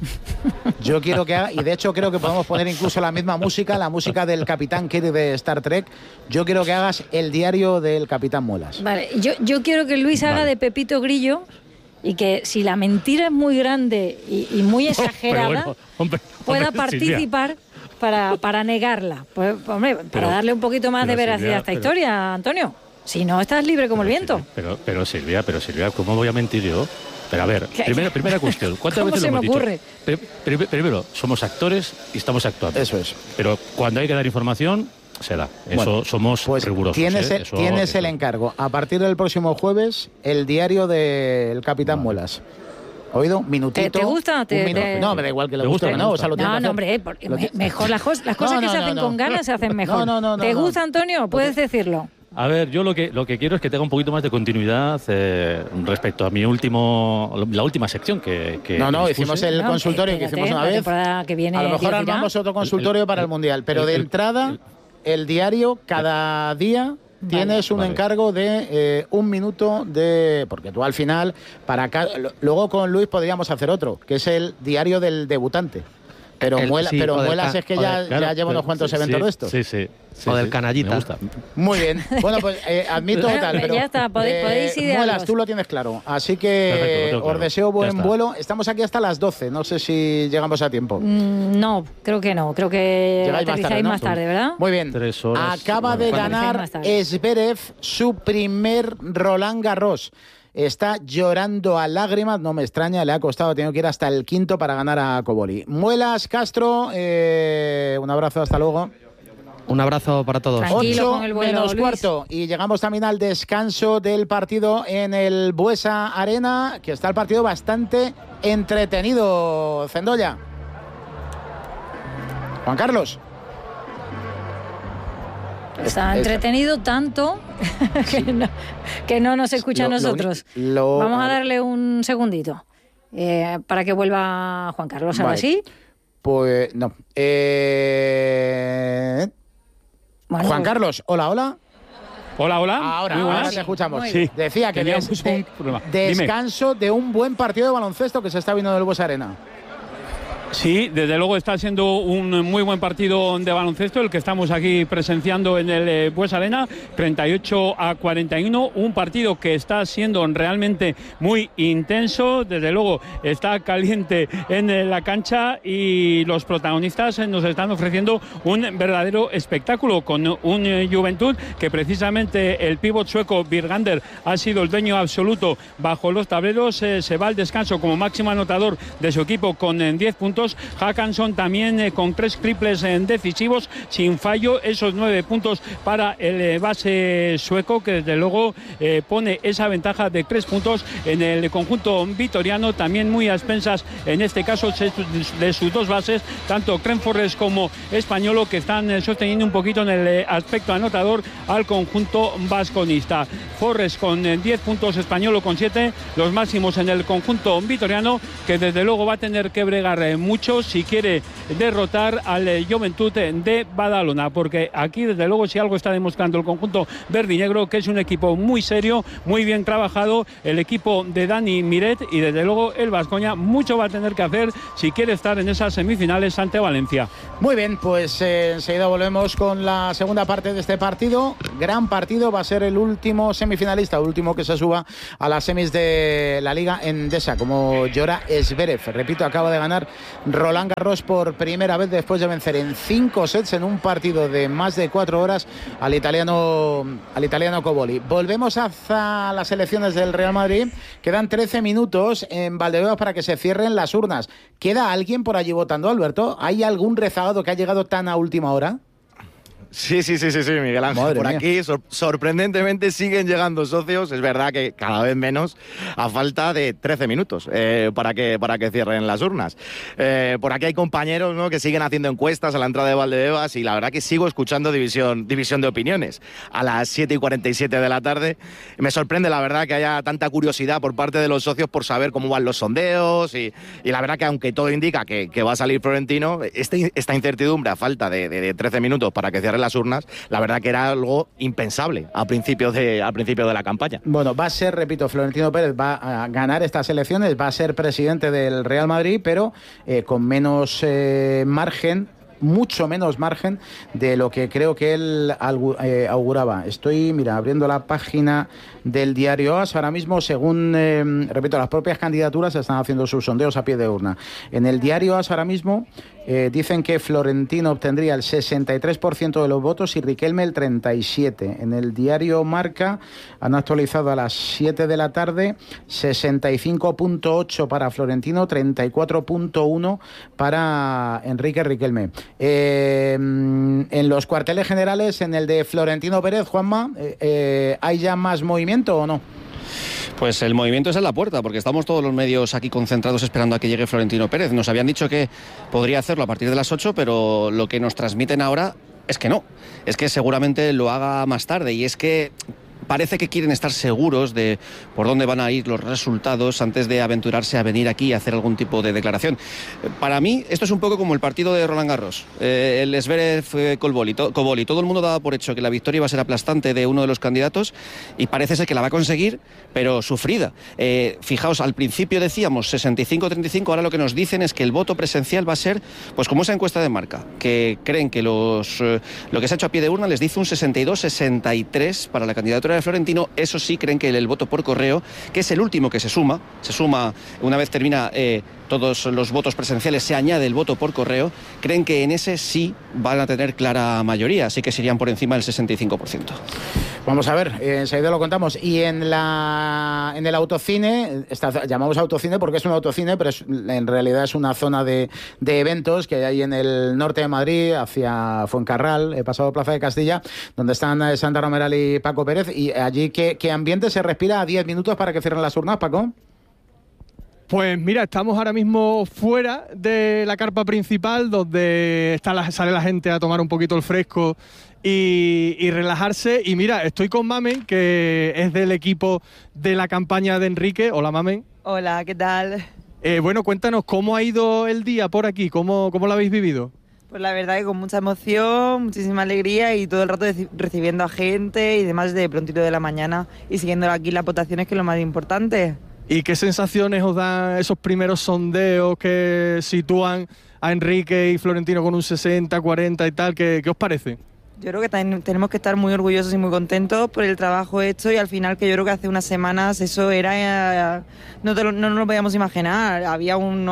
Yo quiero que haga, y de hecho creo que podemos poner incluso la misma música, la música del Capitán Kirk de Star Trek. Yo quiero que hagas el diario del Capitán Muelas. Vale, yo quiero que Luis haga de Pepito Grillo, y que si la mentira es muy grande y muy exagerada, pueda participar para negarla. Pues, hombre, para darle un poquito más de veracidad a esta historia, Antonio. Si no, estás libre como el viento. Pero Silvia, ¿cómo voy a mentir yo? Pero a ver, primera cuestión. ¿Cuántas veces lo hemos dicho? Primero, somos actores y estamos actuando. Eso es. Pero cuando hay que dar información, se da. Somos rigurosos. Tienes el encargo. A partir del próximo jueves, el diario del Capitán Muelas. ¿Oído? Minutito. ¿Te gusta? No, me da igual que le guste o no. No, hombre, mejor las cosas que se hacen con ganas se hacen mejor. ¿Te gusta, Antonio? Puedes decirlo. A ver, yo lo que quiero es que tenga un poquito más de continuidad respecto a la última sección que hicimos el consultorio que hicimos una vez. A lo mejor armamos otro consultorio para el Mundial, pero de entrada, el diario, cada día tienes un encargo de 1 minuto porque tú al final, luego con Luis podríamos hacer otro, que es el diario del debutante. Pero Muelas es que ya lleva unos cuantos eventos de estos. Sí, o del canallita. Me gusta. Muy bien. Bueno, pues admito tal, pero ya está, podéis ir. Muelas, tú lo tienes claro. Así que perfecto, os deseo buen vuelo. Estamos aquí hasta las 12. No sé si llegamos a tiempo. No, creo que no. Creo que aterrizáis más tarde, ¿verdad? Muy bien. 3 horas. Acaba de ganar Zverev su primer Roland Garros. Está llorando a lágrimas, no me extraña, le ha costado, ha tenido que ir hasta el quinto para ganar a Koboli. Muelas, Castro, un abrazo, hasta luego. Un abrazo para todos. 8 menos cuarto. Y llegamos también al descanso del partido en el Buesa Arena, que está el partido bastante entretenido. Cendolla. Juan Carlos. Está entretenido tanto que no nos escucha a nosotros. Vamos a darle un segundito para que vuelva Juan Carlos. ¿Ahora sí? Pues no. Bueno, Juan Carlos, hola. Hola. Ahora te escuchamos. Sí. Decía que descanso de un buen partido de baloncesto que se está viendo en el Buesa Arena. Sí, desde luego está siendo un muy buen partido de baloncesto el que estamos aquí presenciando en el Bues Arena, 38-41, un partido que está siendo realmente muy intenso, desde luego está caliente en la cancha y los protagonistas nos están ofreciendo un verdadero espectáculo con un Juventud que precisamente el pívot sueco Birgander ha sido el dueño absoluto bajo los tableros, se va al descanso como máximo anotador de su equipo con 10 puntos. Hackanson también con 3 triples decisivos sin fallo, esos 9 puntos para el base sueco que desde luego pone esa ventaja de 3 puntos en el conjunto vitoriano, también muy a expensas en este caso de sus dos bases, tanto Cren Forrest como Españolo, que están sosteniendo un poquito en el aspecto anotador al conjunto vasconista. Forrest con 10 puntos, Españolo con 7, los máximos en el conjunto vitoriano, que desde luego va a tener que bregar mucho si quiere derrotar al Juventud de Badalona, porque aquí desde luego si algo está demostrando el conjunto verde y negro, que es un equipo muy serio, muy bien trabajado, el equipo de Dani Miret, y desde luego el Baskonia mucho va a tener que hacer si quiere estar en esas semifinales ante Valencia. Muy bien, pues enseguida volvemos con la segunda parte de este partido. Gran partido, va a ser el último semifinalista, el último que se suba a las semis de la Liga Endesa, como Jora Zverev. Repito, acaba de ganar Roland Garros por primera vez después de vencer en 5 sets en un partido de más de 4 horas al italiano Cobolli. Volvemos hacia las elecciones del Real Madrid. Quedan 13 minutos en Valdebebas para que se cierren las urnas. ¿Queda alguien por allí votando, Alberto? ¿Hay algún rezagado que ha llegado tan a última hora? Sí, Miguel Ángel. Madre por mía. Aquí sorprendentemente siguen llegando socios, es verdad que cada vez menos, a falta de 13 minutos para que cierren las urnas. Por aquí hay compañeros, ¿no?, que siguen haciendo encuestas a la entrada de Valdebebas y la verdad que sigo escuchando división de opiniones. A las 7:47 de la tarde me sorprende la verdad que haya tanta curiosidad por parte de los socios por saber cómo van los sondeos y la verdad que aunque todo indica que va a salir Florentino, esta incertidumbre a falta de 13 minutos para que cierren las urnas, la verdad que era algo impensable al principio de la campaña. Bueno, va a ser, repito, Florentino Pérez va a ganar estas elecciones, va a ser presidente del Real Madrid, pero con menos margen, mucho menos margen de lo que creo que él auguraba. Estoy, abriendo la página del diario AS ahora mismo, según, repito, las propias candidaturas están haciendo sus sondeos a pie de urna. En el diario AS ahora mismo dicen que Florentino obtendría el 63% de los votos y Riquelme el 37%. En el diario Marca han actualizado a las 7 de la tarde, 65.8 para Florentino, 34.1 para Enrique Riquelme. En los cuarteles generales, en el de Florentino Pérez, Juanma, ¿hay ya más movimiento o no? Pues el movimiento es en la puerta, porque estamos todos los medios aquí concentrados esperando a que llegue Florentino Pérez. Nos habían dicho que podría hacerlo a partir de las 8, pero lo que nos transmiten ahora es que no. Es que seguramente lo haga más tarde, y es que parece que quieren estar seguros de por dónde van a ir los resultados antes de aventurarse a venir aquí a hacer algún tipo de declaración. Para mí, esto es un poco como el partido de Roland Garros, el Zverev-Cobolli. Todo el mundo daba por hecho que la victoria iba a ser aplastante de uno de los candidatos y parece ser que la va a conseguir, pero sufrida. Fijaos, al principio decíamos 65-35, ahora lo que nos dicen es que el voto presencial va a ser, pues como esa encuesta de Marca, que creen que lo que se ha hecho a pie de urna les dice un 62-63 para la candidatura de Florentino. Eso sí, creen que el voto por correo, que es el último que se suma una vez termina todos los votos presenciales, se añade el voto por correo, creen que en ese sí van a tener clara mayoría, así que serían por encima del 65%. Vamos a ver, enseguida lo contamos. Y en el autocine, llamamos autocine porque es un autocine, pero en realidad es una zona de eventos que hay ahí en el norte de Madrid, hacia Fuencarral, pasado Plaza de Castilla, donde están Sandra Romeral y Paco Pérez. Y allí, ¿qué ambiente se respira a 10 minutos para que cierren las urnas, Paco? Pues mira, estamos ahora mismo fuera de la carpa principal, donde sale la gente a tomar un poquito el fresco y relajarse. Y mira, estoy con Mamen, que es del equipo de la campaña de Enrique. Hola, Mamen. Hola, ¿qué tal? Bueno, cuéntanos, ¿cómo ha ido el día por aquí? ¿Cómo lo habéis vivido? Pues la verdad que con mucha emoción, muchísima alegría y todo el rato recibiendo a gente y demás de prontito de la mañana y siguiendo aquí las votaciones, que es lo más importante. ¿Y qué sensaciones os dan esos primeros sondeos que sitúan a Enrique y Florentino con un 60, 40 y tal? ¿Qué os parece? Yo creo que tenemos que estar muy orgullosos y muy contentos por el trabajo hecho, y al final, que yo creo que hace unas semanas eso era... no nos lo podíamos imaginar, había un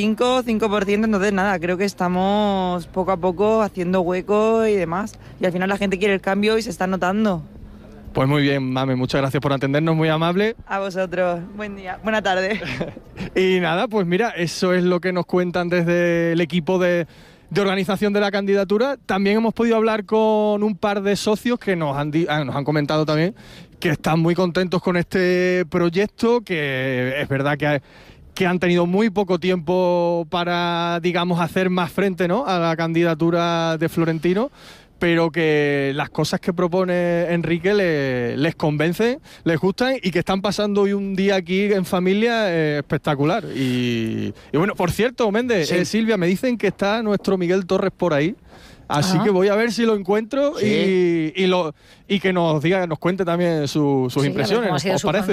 95%, entonces nada, creo que estamos poco a poco haciendo hueco y demás, y al final la gente quiere el cambio y se está notando. Pues muy bien, Mame, muchas gracias por atendernos, muy amable. A vosotros, buen día, buena tarde. Y nada, pues mira, eso es lo que nos cuentan desde el equipo de organización de la candidatura. También hemos podido hablar con un par de socios que nos han comentado también que están muy contentos con este proyecto, que es verdad que han tenido muy poco tiempo para, digamos, hacer más frente, ¿no?, a la candidatura de Florentino, pero que las cosas que propone Enrique les convencen, les gustan, y que están pasando hoy un día aquí en familia espectacular. Y bueno, por cierto, Méndez, sí. Silvia, me dicen que está nuestro Miguel Torres por ahí. Así que voy a ver si lo encuentro, sí. y que nos cuente también sus impresiones. ¿Os parece?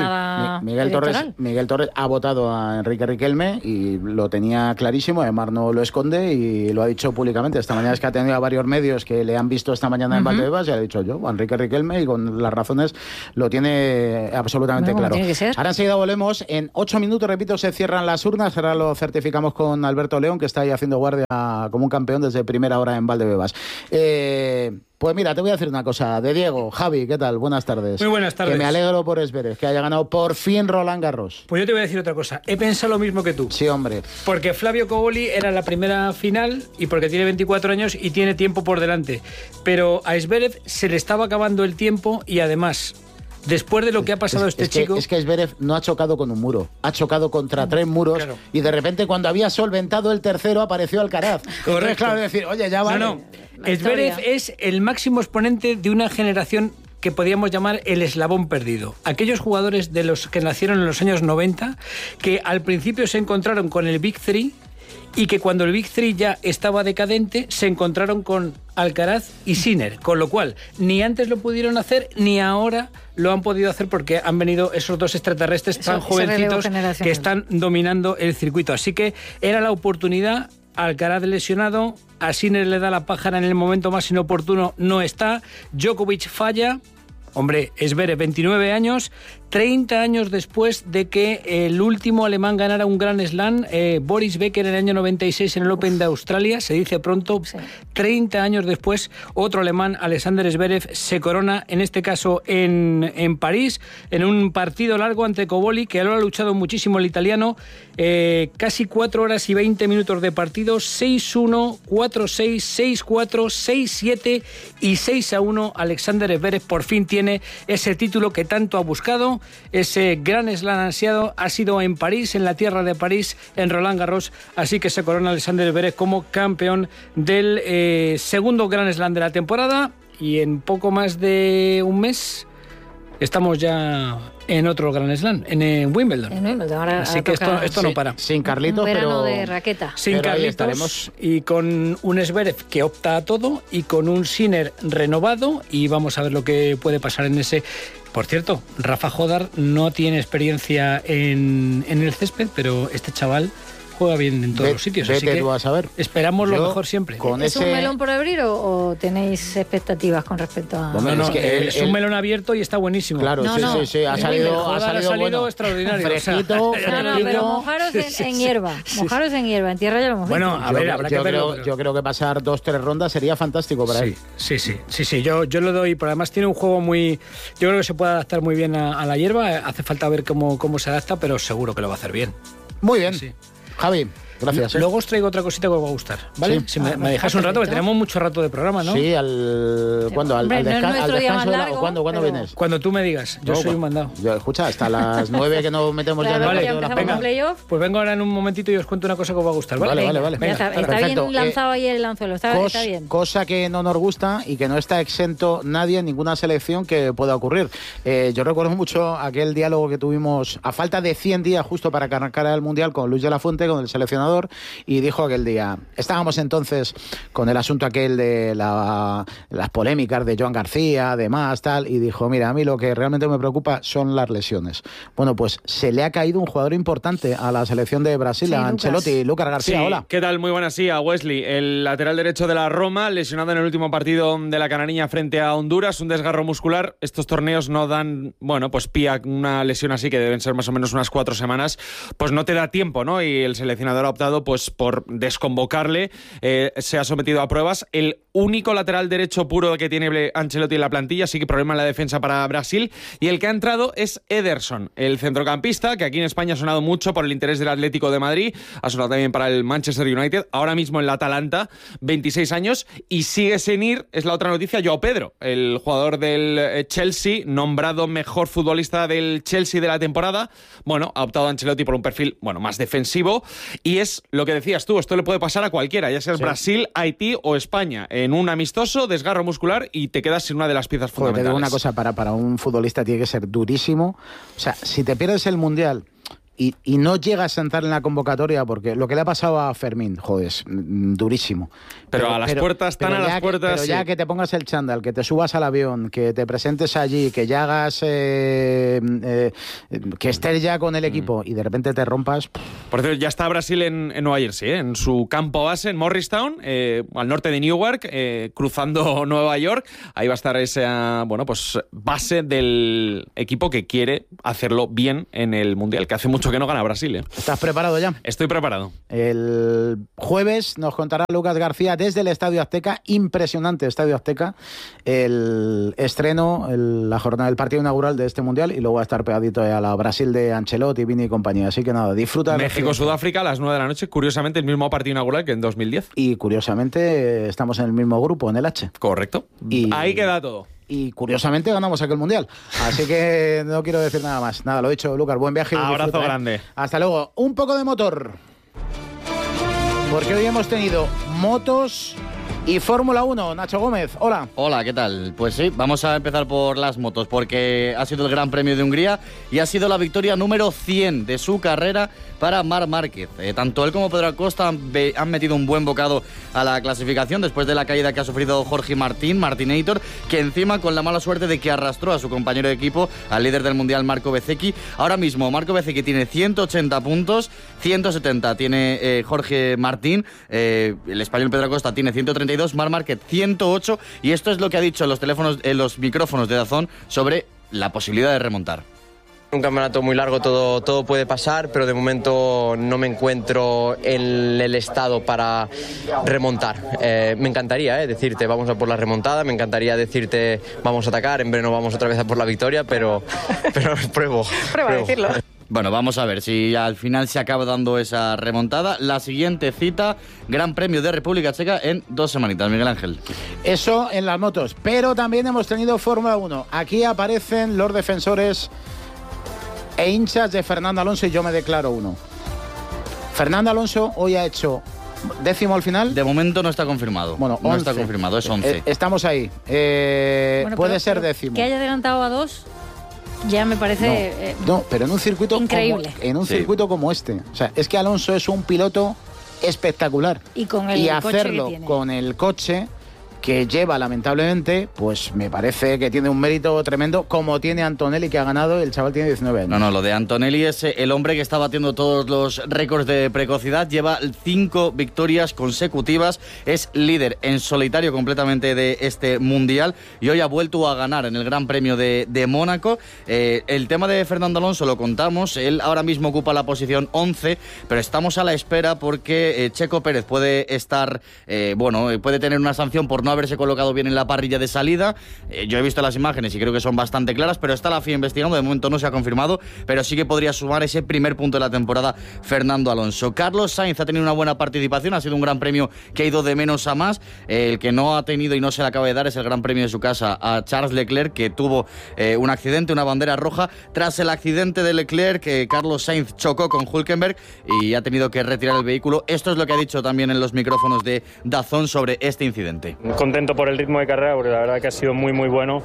Miguel Torres ha votado a Enrique Riquelme y lo tenía clarísimo, además no lo esconde y lo ha dicho públicamente. Esta mañana es que ha tenido a varios medios que le han visto esta mañana en Valdebebas y ha dicho yo, a Enrique Riquelme, y con las razones lo tiene absolutamente claro. Tiene que ser. Ahora enseguida volvemos. En 8 minutos, repito, se cierran las urnas. Ahora lo certificamos con Alberto León, que está ahí haciendo guardia como un campeón desde primera hora en Valdebebas. Pues mira, te voy a decir una cosa. De Diego, Javi, ¿qué tal? Buenas tardes. Muy buenas tardes. Que me alegro por Zverev, que haya ganado por fin Roland Garros. Pues yo te voy a decir otra cosa. He pensado lo mismo que tú. Sí, hombre. Porque Flavio Cobolli era la primera final y porque tiene 24 años y tiene tiempo por delante. Pero a Zverev se le estaba acabando el tiempo y además... Después de lo que ha pasado chico... Es que Zverev no ha chocado con un muro, ha chocado contra 3 muros, claro. Y de repente cuando había solventado el tercero apareció Alcaraz. Correcto. Entonces, claro, decir, oye, ya vale. No. Zverev es el máximo exponente de una generación que podríamos llamar el eslabón perdido. Aquellos jugadores de los que nacieron en los años 90, que al principio se encontraron con el Big Three, y que cuando el Big Three ya estaba decadente, se encontraron con Alcaraz y Sinner, con lo cual ni antes lo pudieron hacer, ni ahora lo han podido hacer, porque han venido esos dos extraterrestres tan jovencitos que están dominando el circuito. Así que era la oportunidad. Alcaraz lesionado, a Sinner le da la pájara en el momento más inoportuno, no está. Djokovic falla. Hombre, Zverev, 29 años, 30 años después de que el último alemán ganara un Grand Slam, Boris Becker en el año 96 en el Open de Australia, se dice pronto, sí. 30 años después, otro alemán, Alexander Zverev, se corona, en este caso en París, en un partido largo ante Cobolli, que lo ha luchado muchísimo el italiano, casi 4 horas y 20 minutos de partido, 6-1, 4-6, 6-4, 6-7 y 6-1, Alexander Zverev por fin tiene ese título que tanto ha buscado, ese Grand Slam ansiado, ha sido en París, en la tierra de París, en Roland Garros, así que se corona Alexander Zverev como campeón del segundo Grand Slam de la temporada, y en poco más de un mes estamos ya en otro Grand Slam, en Wimbledon. En Wimbledon. Ahora así que esto no para. Sin Carlitos, un verano pero... de raqueta. Sin Carlitos, y con un Zverev que opta a todo, y con un Sinner renovado, y vamos a ver lo que puede pasar en ese... Por cierto, Rafa Jodar no tiene experiencia en el césped, pero este chaval juega bien en todos los sitios. Así que tú a saber. Esperamos lo mejor siempre. ¿Es un melón por abrir o tenéis expectativas con respecto a...? Es un melón abierto y está buenísimo. Claro, sí. Ha salido bueno, extraordinario. Fresquito, pero mojaros en hierba. Mojaros en hierba. En tierra ya lo hemos visto. Bueno, a ver, habrá que verlo. Yo creo que pasar 2-3 rondas sería fantástico para él. Sí. Yo lo doy, pero además tiene un juego muy... Yo creo que se puede adaptar muy bien a la hierba. Hace falta ver cómo se adapta, pero seguro que lo va a hacer bien. Muy bien. Sí. Javi, gracias. Luego os traigo otra cosita que os va a gustar, ¿vale? Si me dejáis un rato, porque tenemos mucho rato de programa, ¿no? Sí, ¿cuándo? ¿Al descanso? ¿Cuándo vienes? Cuando tú me digas, yo soy un mandado. Escucha, hasta las 9 que nos metemos ya en el partido de la pena. Pues vengo ahora en un momentito y os cuento una cosa que os va a gustar, ¿vale? Vale. Venga, está bien lanzado ahí el anzuelo, está bien. Cosa que no nos gusta y que no está exento nadie en ninguna selección que pueda ocurrir. Yo recuerdo mucho aquel diálogo que tuvimos a falta de 100 días justo para arrancar el Mundial con Luis de la Fuente, con el seleccionador seleccionador, y dijo aquel día, estábamos entonces con el asunto aquel de las polémicas de Joan García, demás, tal, y dijo, mira, a mí lo que realmente me preocupa son las lesiones. Bueno, pues se le ha caído un jugador importante a la selección de Brasil, a Ancelotti. Lucas García, hola. ¿Qué tal? Muy buenas, sí, a Wesley, el lateral derecho de la Roma, lesionado en el último partido de la Canariña frente a Honduras, un desgarro muscular. Estos torneos no dan, bueno, pues pie a una lesión así, que deben ser más o menos unas 4 semanas, pues no te da tiempo, ¿no? Y el seleccionador ha optado pues por desconvocarle, se ha sometido a pruebas. El único lateral derecho puro que tiene Ancelotti en la plantilla, así que problema en la defensa para Brasil, y el que ha entrado es Ederson, el centrocampista, que aquí en España ha sonado mucho por el interés del Atlético de Madrid, ha sonado también para el Manchester United, ahora mismo en la Atalanta, 26 años, y sigue sin ir, es la otra noticia, Joao Pedro, el jugador del Chelsea, nombrado mejor futbolista del Chelsea de la temporada. Bueno, ha optado Ancelotti por un perfil, bueno, más defensivo, y es lo que decías tú, esto le puede pasar a cualquiera, ya sea Brasil, Haití o España, en un amistoso, desgarro muscular, y te quedas sin una de las piezas fundamentales. Te digo una cosa, para un futbolista tiene que ser durísimo, o sea, si te pierdes el Mundial y no llegas a entrar en la convocatoria, porque lo que le ha pasado a Fermín, joder, es durísimo. Pero a las puertas, están a las puertas. Pero ya que te pongas el chándal, que te subas al avión, que te presentes allí, que ya hagas, que estés ya con el equipo y de repente te rompas. Por cierto, ya está Brasil en Nueva Jersey, en su campo base, en Morristown, al norte de Newark, cruzando Nueva York. Ahí va a estar esa, bueno, pues base del equipo que quiere hacerlo bien en el Mundial, que hace mucho que no gana Brasil. ¿Estás preparado ya? Estoy preparado. El jueves nos contará Lucas García desde el Estadio Azteca, impresionante Estadio Azteca, el estreno, la jornada del partido inaugural de este Mundial, y luego va a estar pegadito a la Brasil de Ancelotti, Vini y compañía. Así que nada, disfruta. México-Sudáfrica a las 9 de la noche, curiosamente el mismo partido inaugural que en 2010. Y curiosamente estamos en el mismo grupo, en el H. Correcto. Y ahí queda todo. Y curiosamente ganamos aquel Mundial. Así que no quiero decir nada más. Nada, lo dicho, Lucas, buen viaje. Abrazo grande. Hasta luego. Un poco de motor, porque hoy hemos tenido motos y Fórmula 1. Nacho Gómez, hola. Hola, ¿qué tal? Pues sí, vamos a empezar por las motos, porque ha sido el Gran Premio de Hungría y ha sido la victoria número 100 de su carrera para Marc Márquez. Tanto él como Pedro Acosta han metido un buen bocado a la clasificación después de la caída que ha sufrido Jorge Martinator, que encima con la mala suerte de que arrastró a su compañero de equipo, al líder del Mundial, Marco Bezzecchi. Ahora mismo Marco Bezzecchi tiene 180 puntos, 170 tiene Jorge Martín, el español Pedro Acosta tiene 132, Marc Márquez 108, y esto es lo que ha dicho en los micrófonos de DAZN sobre la posibilidad de remontar. Un campeonato muy largo, todo puede pasar, pero de momento no me encuentro en el estado para remontar. Me encantaría decirte vamos a por la remontada, me encantaría decirte vamos a atacar, en verano vamos otra vez a por la victoria, pero pruebo a decirlo. Bueno, vamos a ver si al final se acaba dando esa remontada. La siguiente cita, Gran Premio de República Checa en 2 semanitas, Miguel Ángel. Eso en las motos, pero también hemos tenido Fórmula 1. Aquí aparecen los defensores e hinchas de Fernando Alonso, y yo me declaro uno. Fernando Alonso hoy ha hecho 10º al final. De momento no está confirmado. Bueno, 11. No está confirmado, es 11. Estamos ahí. Puede ser 10º. Que haya adelantado a 2 ya me parece no, pero en un circuito increíble. Circuito como este. O sea, es que Alonso es un piloto espectacular. Y con el hacerlo coche que tiene. Con el coche que lleva, lamentablemente, pues me parece que tiene un mérito tremendo, como tiene Antonelli, que ha ganado. El chaval tiene 19 años. No, lo de Antonelli es el hombre que está batiendo todos los récords de precocidad, lleva 5 victorias consecutivas, es líder en solitario completamente de este Mundial, y hoy ha vuelto a ganar en el Gran Premio de Mónaco. El tema de Fernando Alonso lo contamos, él ahora mismo ocupa la posición 11, pero estamos a la espera porque Checo Pérez puede estar, puede tener una sanción por no haberse colocado bien en la parrilla de salida. Yo he visto las imágenes y creo que son bastante claras, pero está la FIA investigando, de momento no se ha confirmado, pero sí que podría sumar ese primer punto de la temporada Fernando Alonso. Carlos Sainz ha tenido una buena participación, ha sido un gran premio que ha ido de menos a más. El que no ha tenido y no se le acaba de dar es el gran premio de su casa a Charles Leclerc, que tuvo un accidente, una bandera roja. Tras el accidente de Leclerc, Carlos Sainz chocó con Hülkenberg y ha tenido que retirar el vehículo. Esto es lo que ha dicho también en los micrófonos de DAZN sobre este incidente. Contento por el ritmo de carrera, porque la verdad que ha sido muy bueno.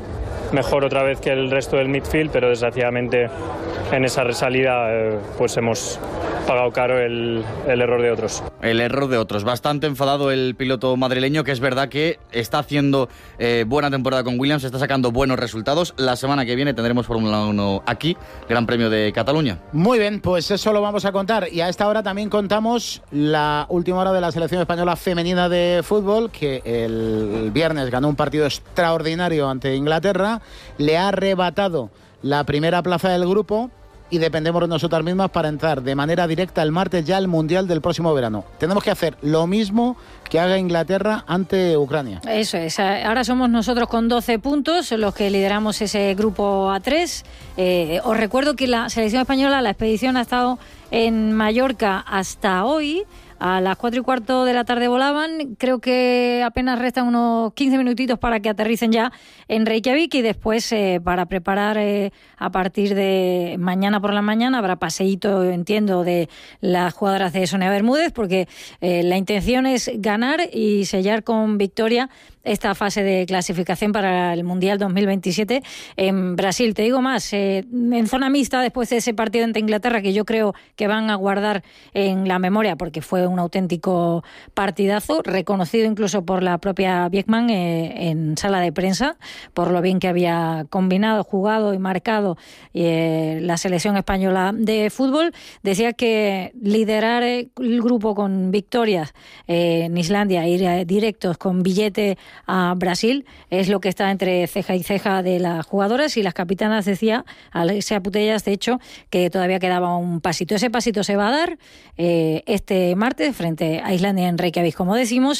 mejor otra vez que el resto del midfield, pero desgraciadamente en esa resalida pues hemos pagado caro el error de otros. El error de otros. Bastante enfadado el piloto madrileño, que es verdad que está haciendo buena temporada con Williams, está sacando buenos resultados. La semana que viene tendremos Fórmula 1 aquí, Gran Premio de Cataluña. Muy bien, pues eso lo vamos a contar. Y a esta hora también contamos la última hora de la selección española femenina de fútbol, que el viernes ganó un partido extraordinario ante Inglaterra, le ha arrebatado la primera plaza del grupo y dependemos de nosotras mismas para entrar de manera directa el martes ya al Mundial del próximo verano. Tenemos que hacer lo mismo que haga Inglaterra ante Ucrania. Eso es. Ahora somos nosotros con 12 puntos los que lideramos ese grupo A3. Os recuerdo que la selección española, la expedición ha estado en Mallorca hasta hoy. A las 4:15 de la tarde volaban. Creo que apenas restan unos 15 minutitos para que aterricen ya en Reykjavik y después para preparar a partir de mañana por la mañana habrá paseíto, entiendo, de las jugadoras de Sonia Bermúdez, porque la intención es ganar y sellar con victoria esta fase de clasificación para el Mundial 2027 en Brasil. Te digo más, en zona mixta, después de ese partido ante Inglaterra, que yo creo que van a guardar en la memoria porque fue un auténtico partidazo, reconocido incluso por la propia Bieckman en sala de prensa, por lo bien que había combinado, jugado y marcado la selección española de fútbol. Decía que liderar el grupo con victorias en Islandia, ir directos con billete a Brasil, es lo que está entre ceja y ceja de las jugadoras, y las capitanas, decía Alexia Putellas, de hecho, que todavía quedaba un pasito. Ese pasito se va a dar este martes frente a Islandia en Reykjavik, como decimos.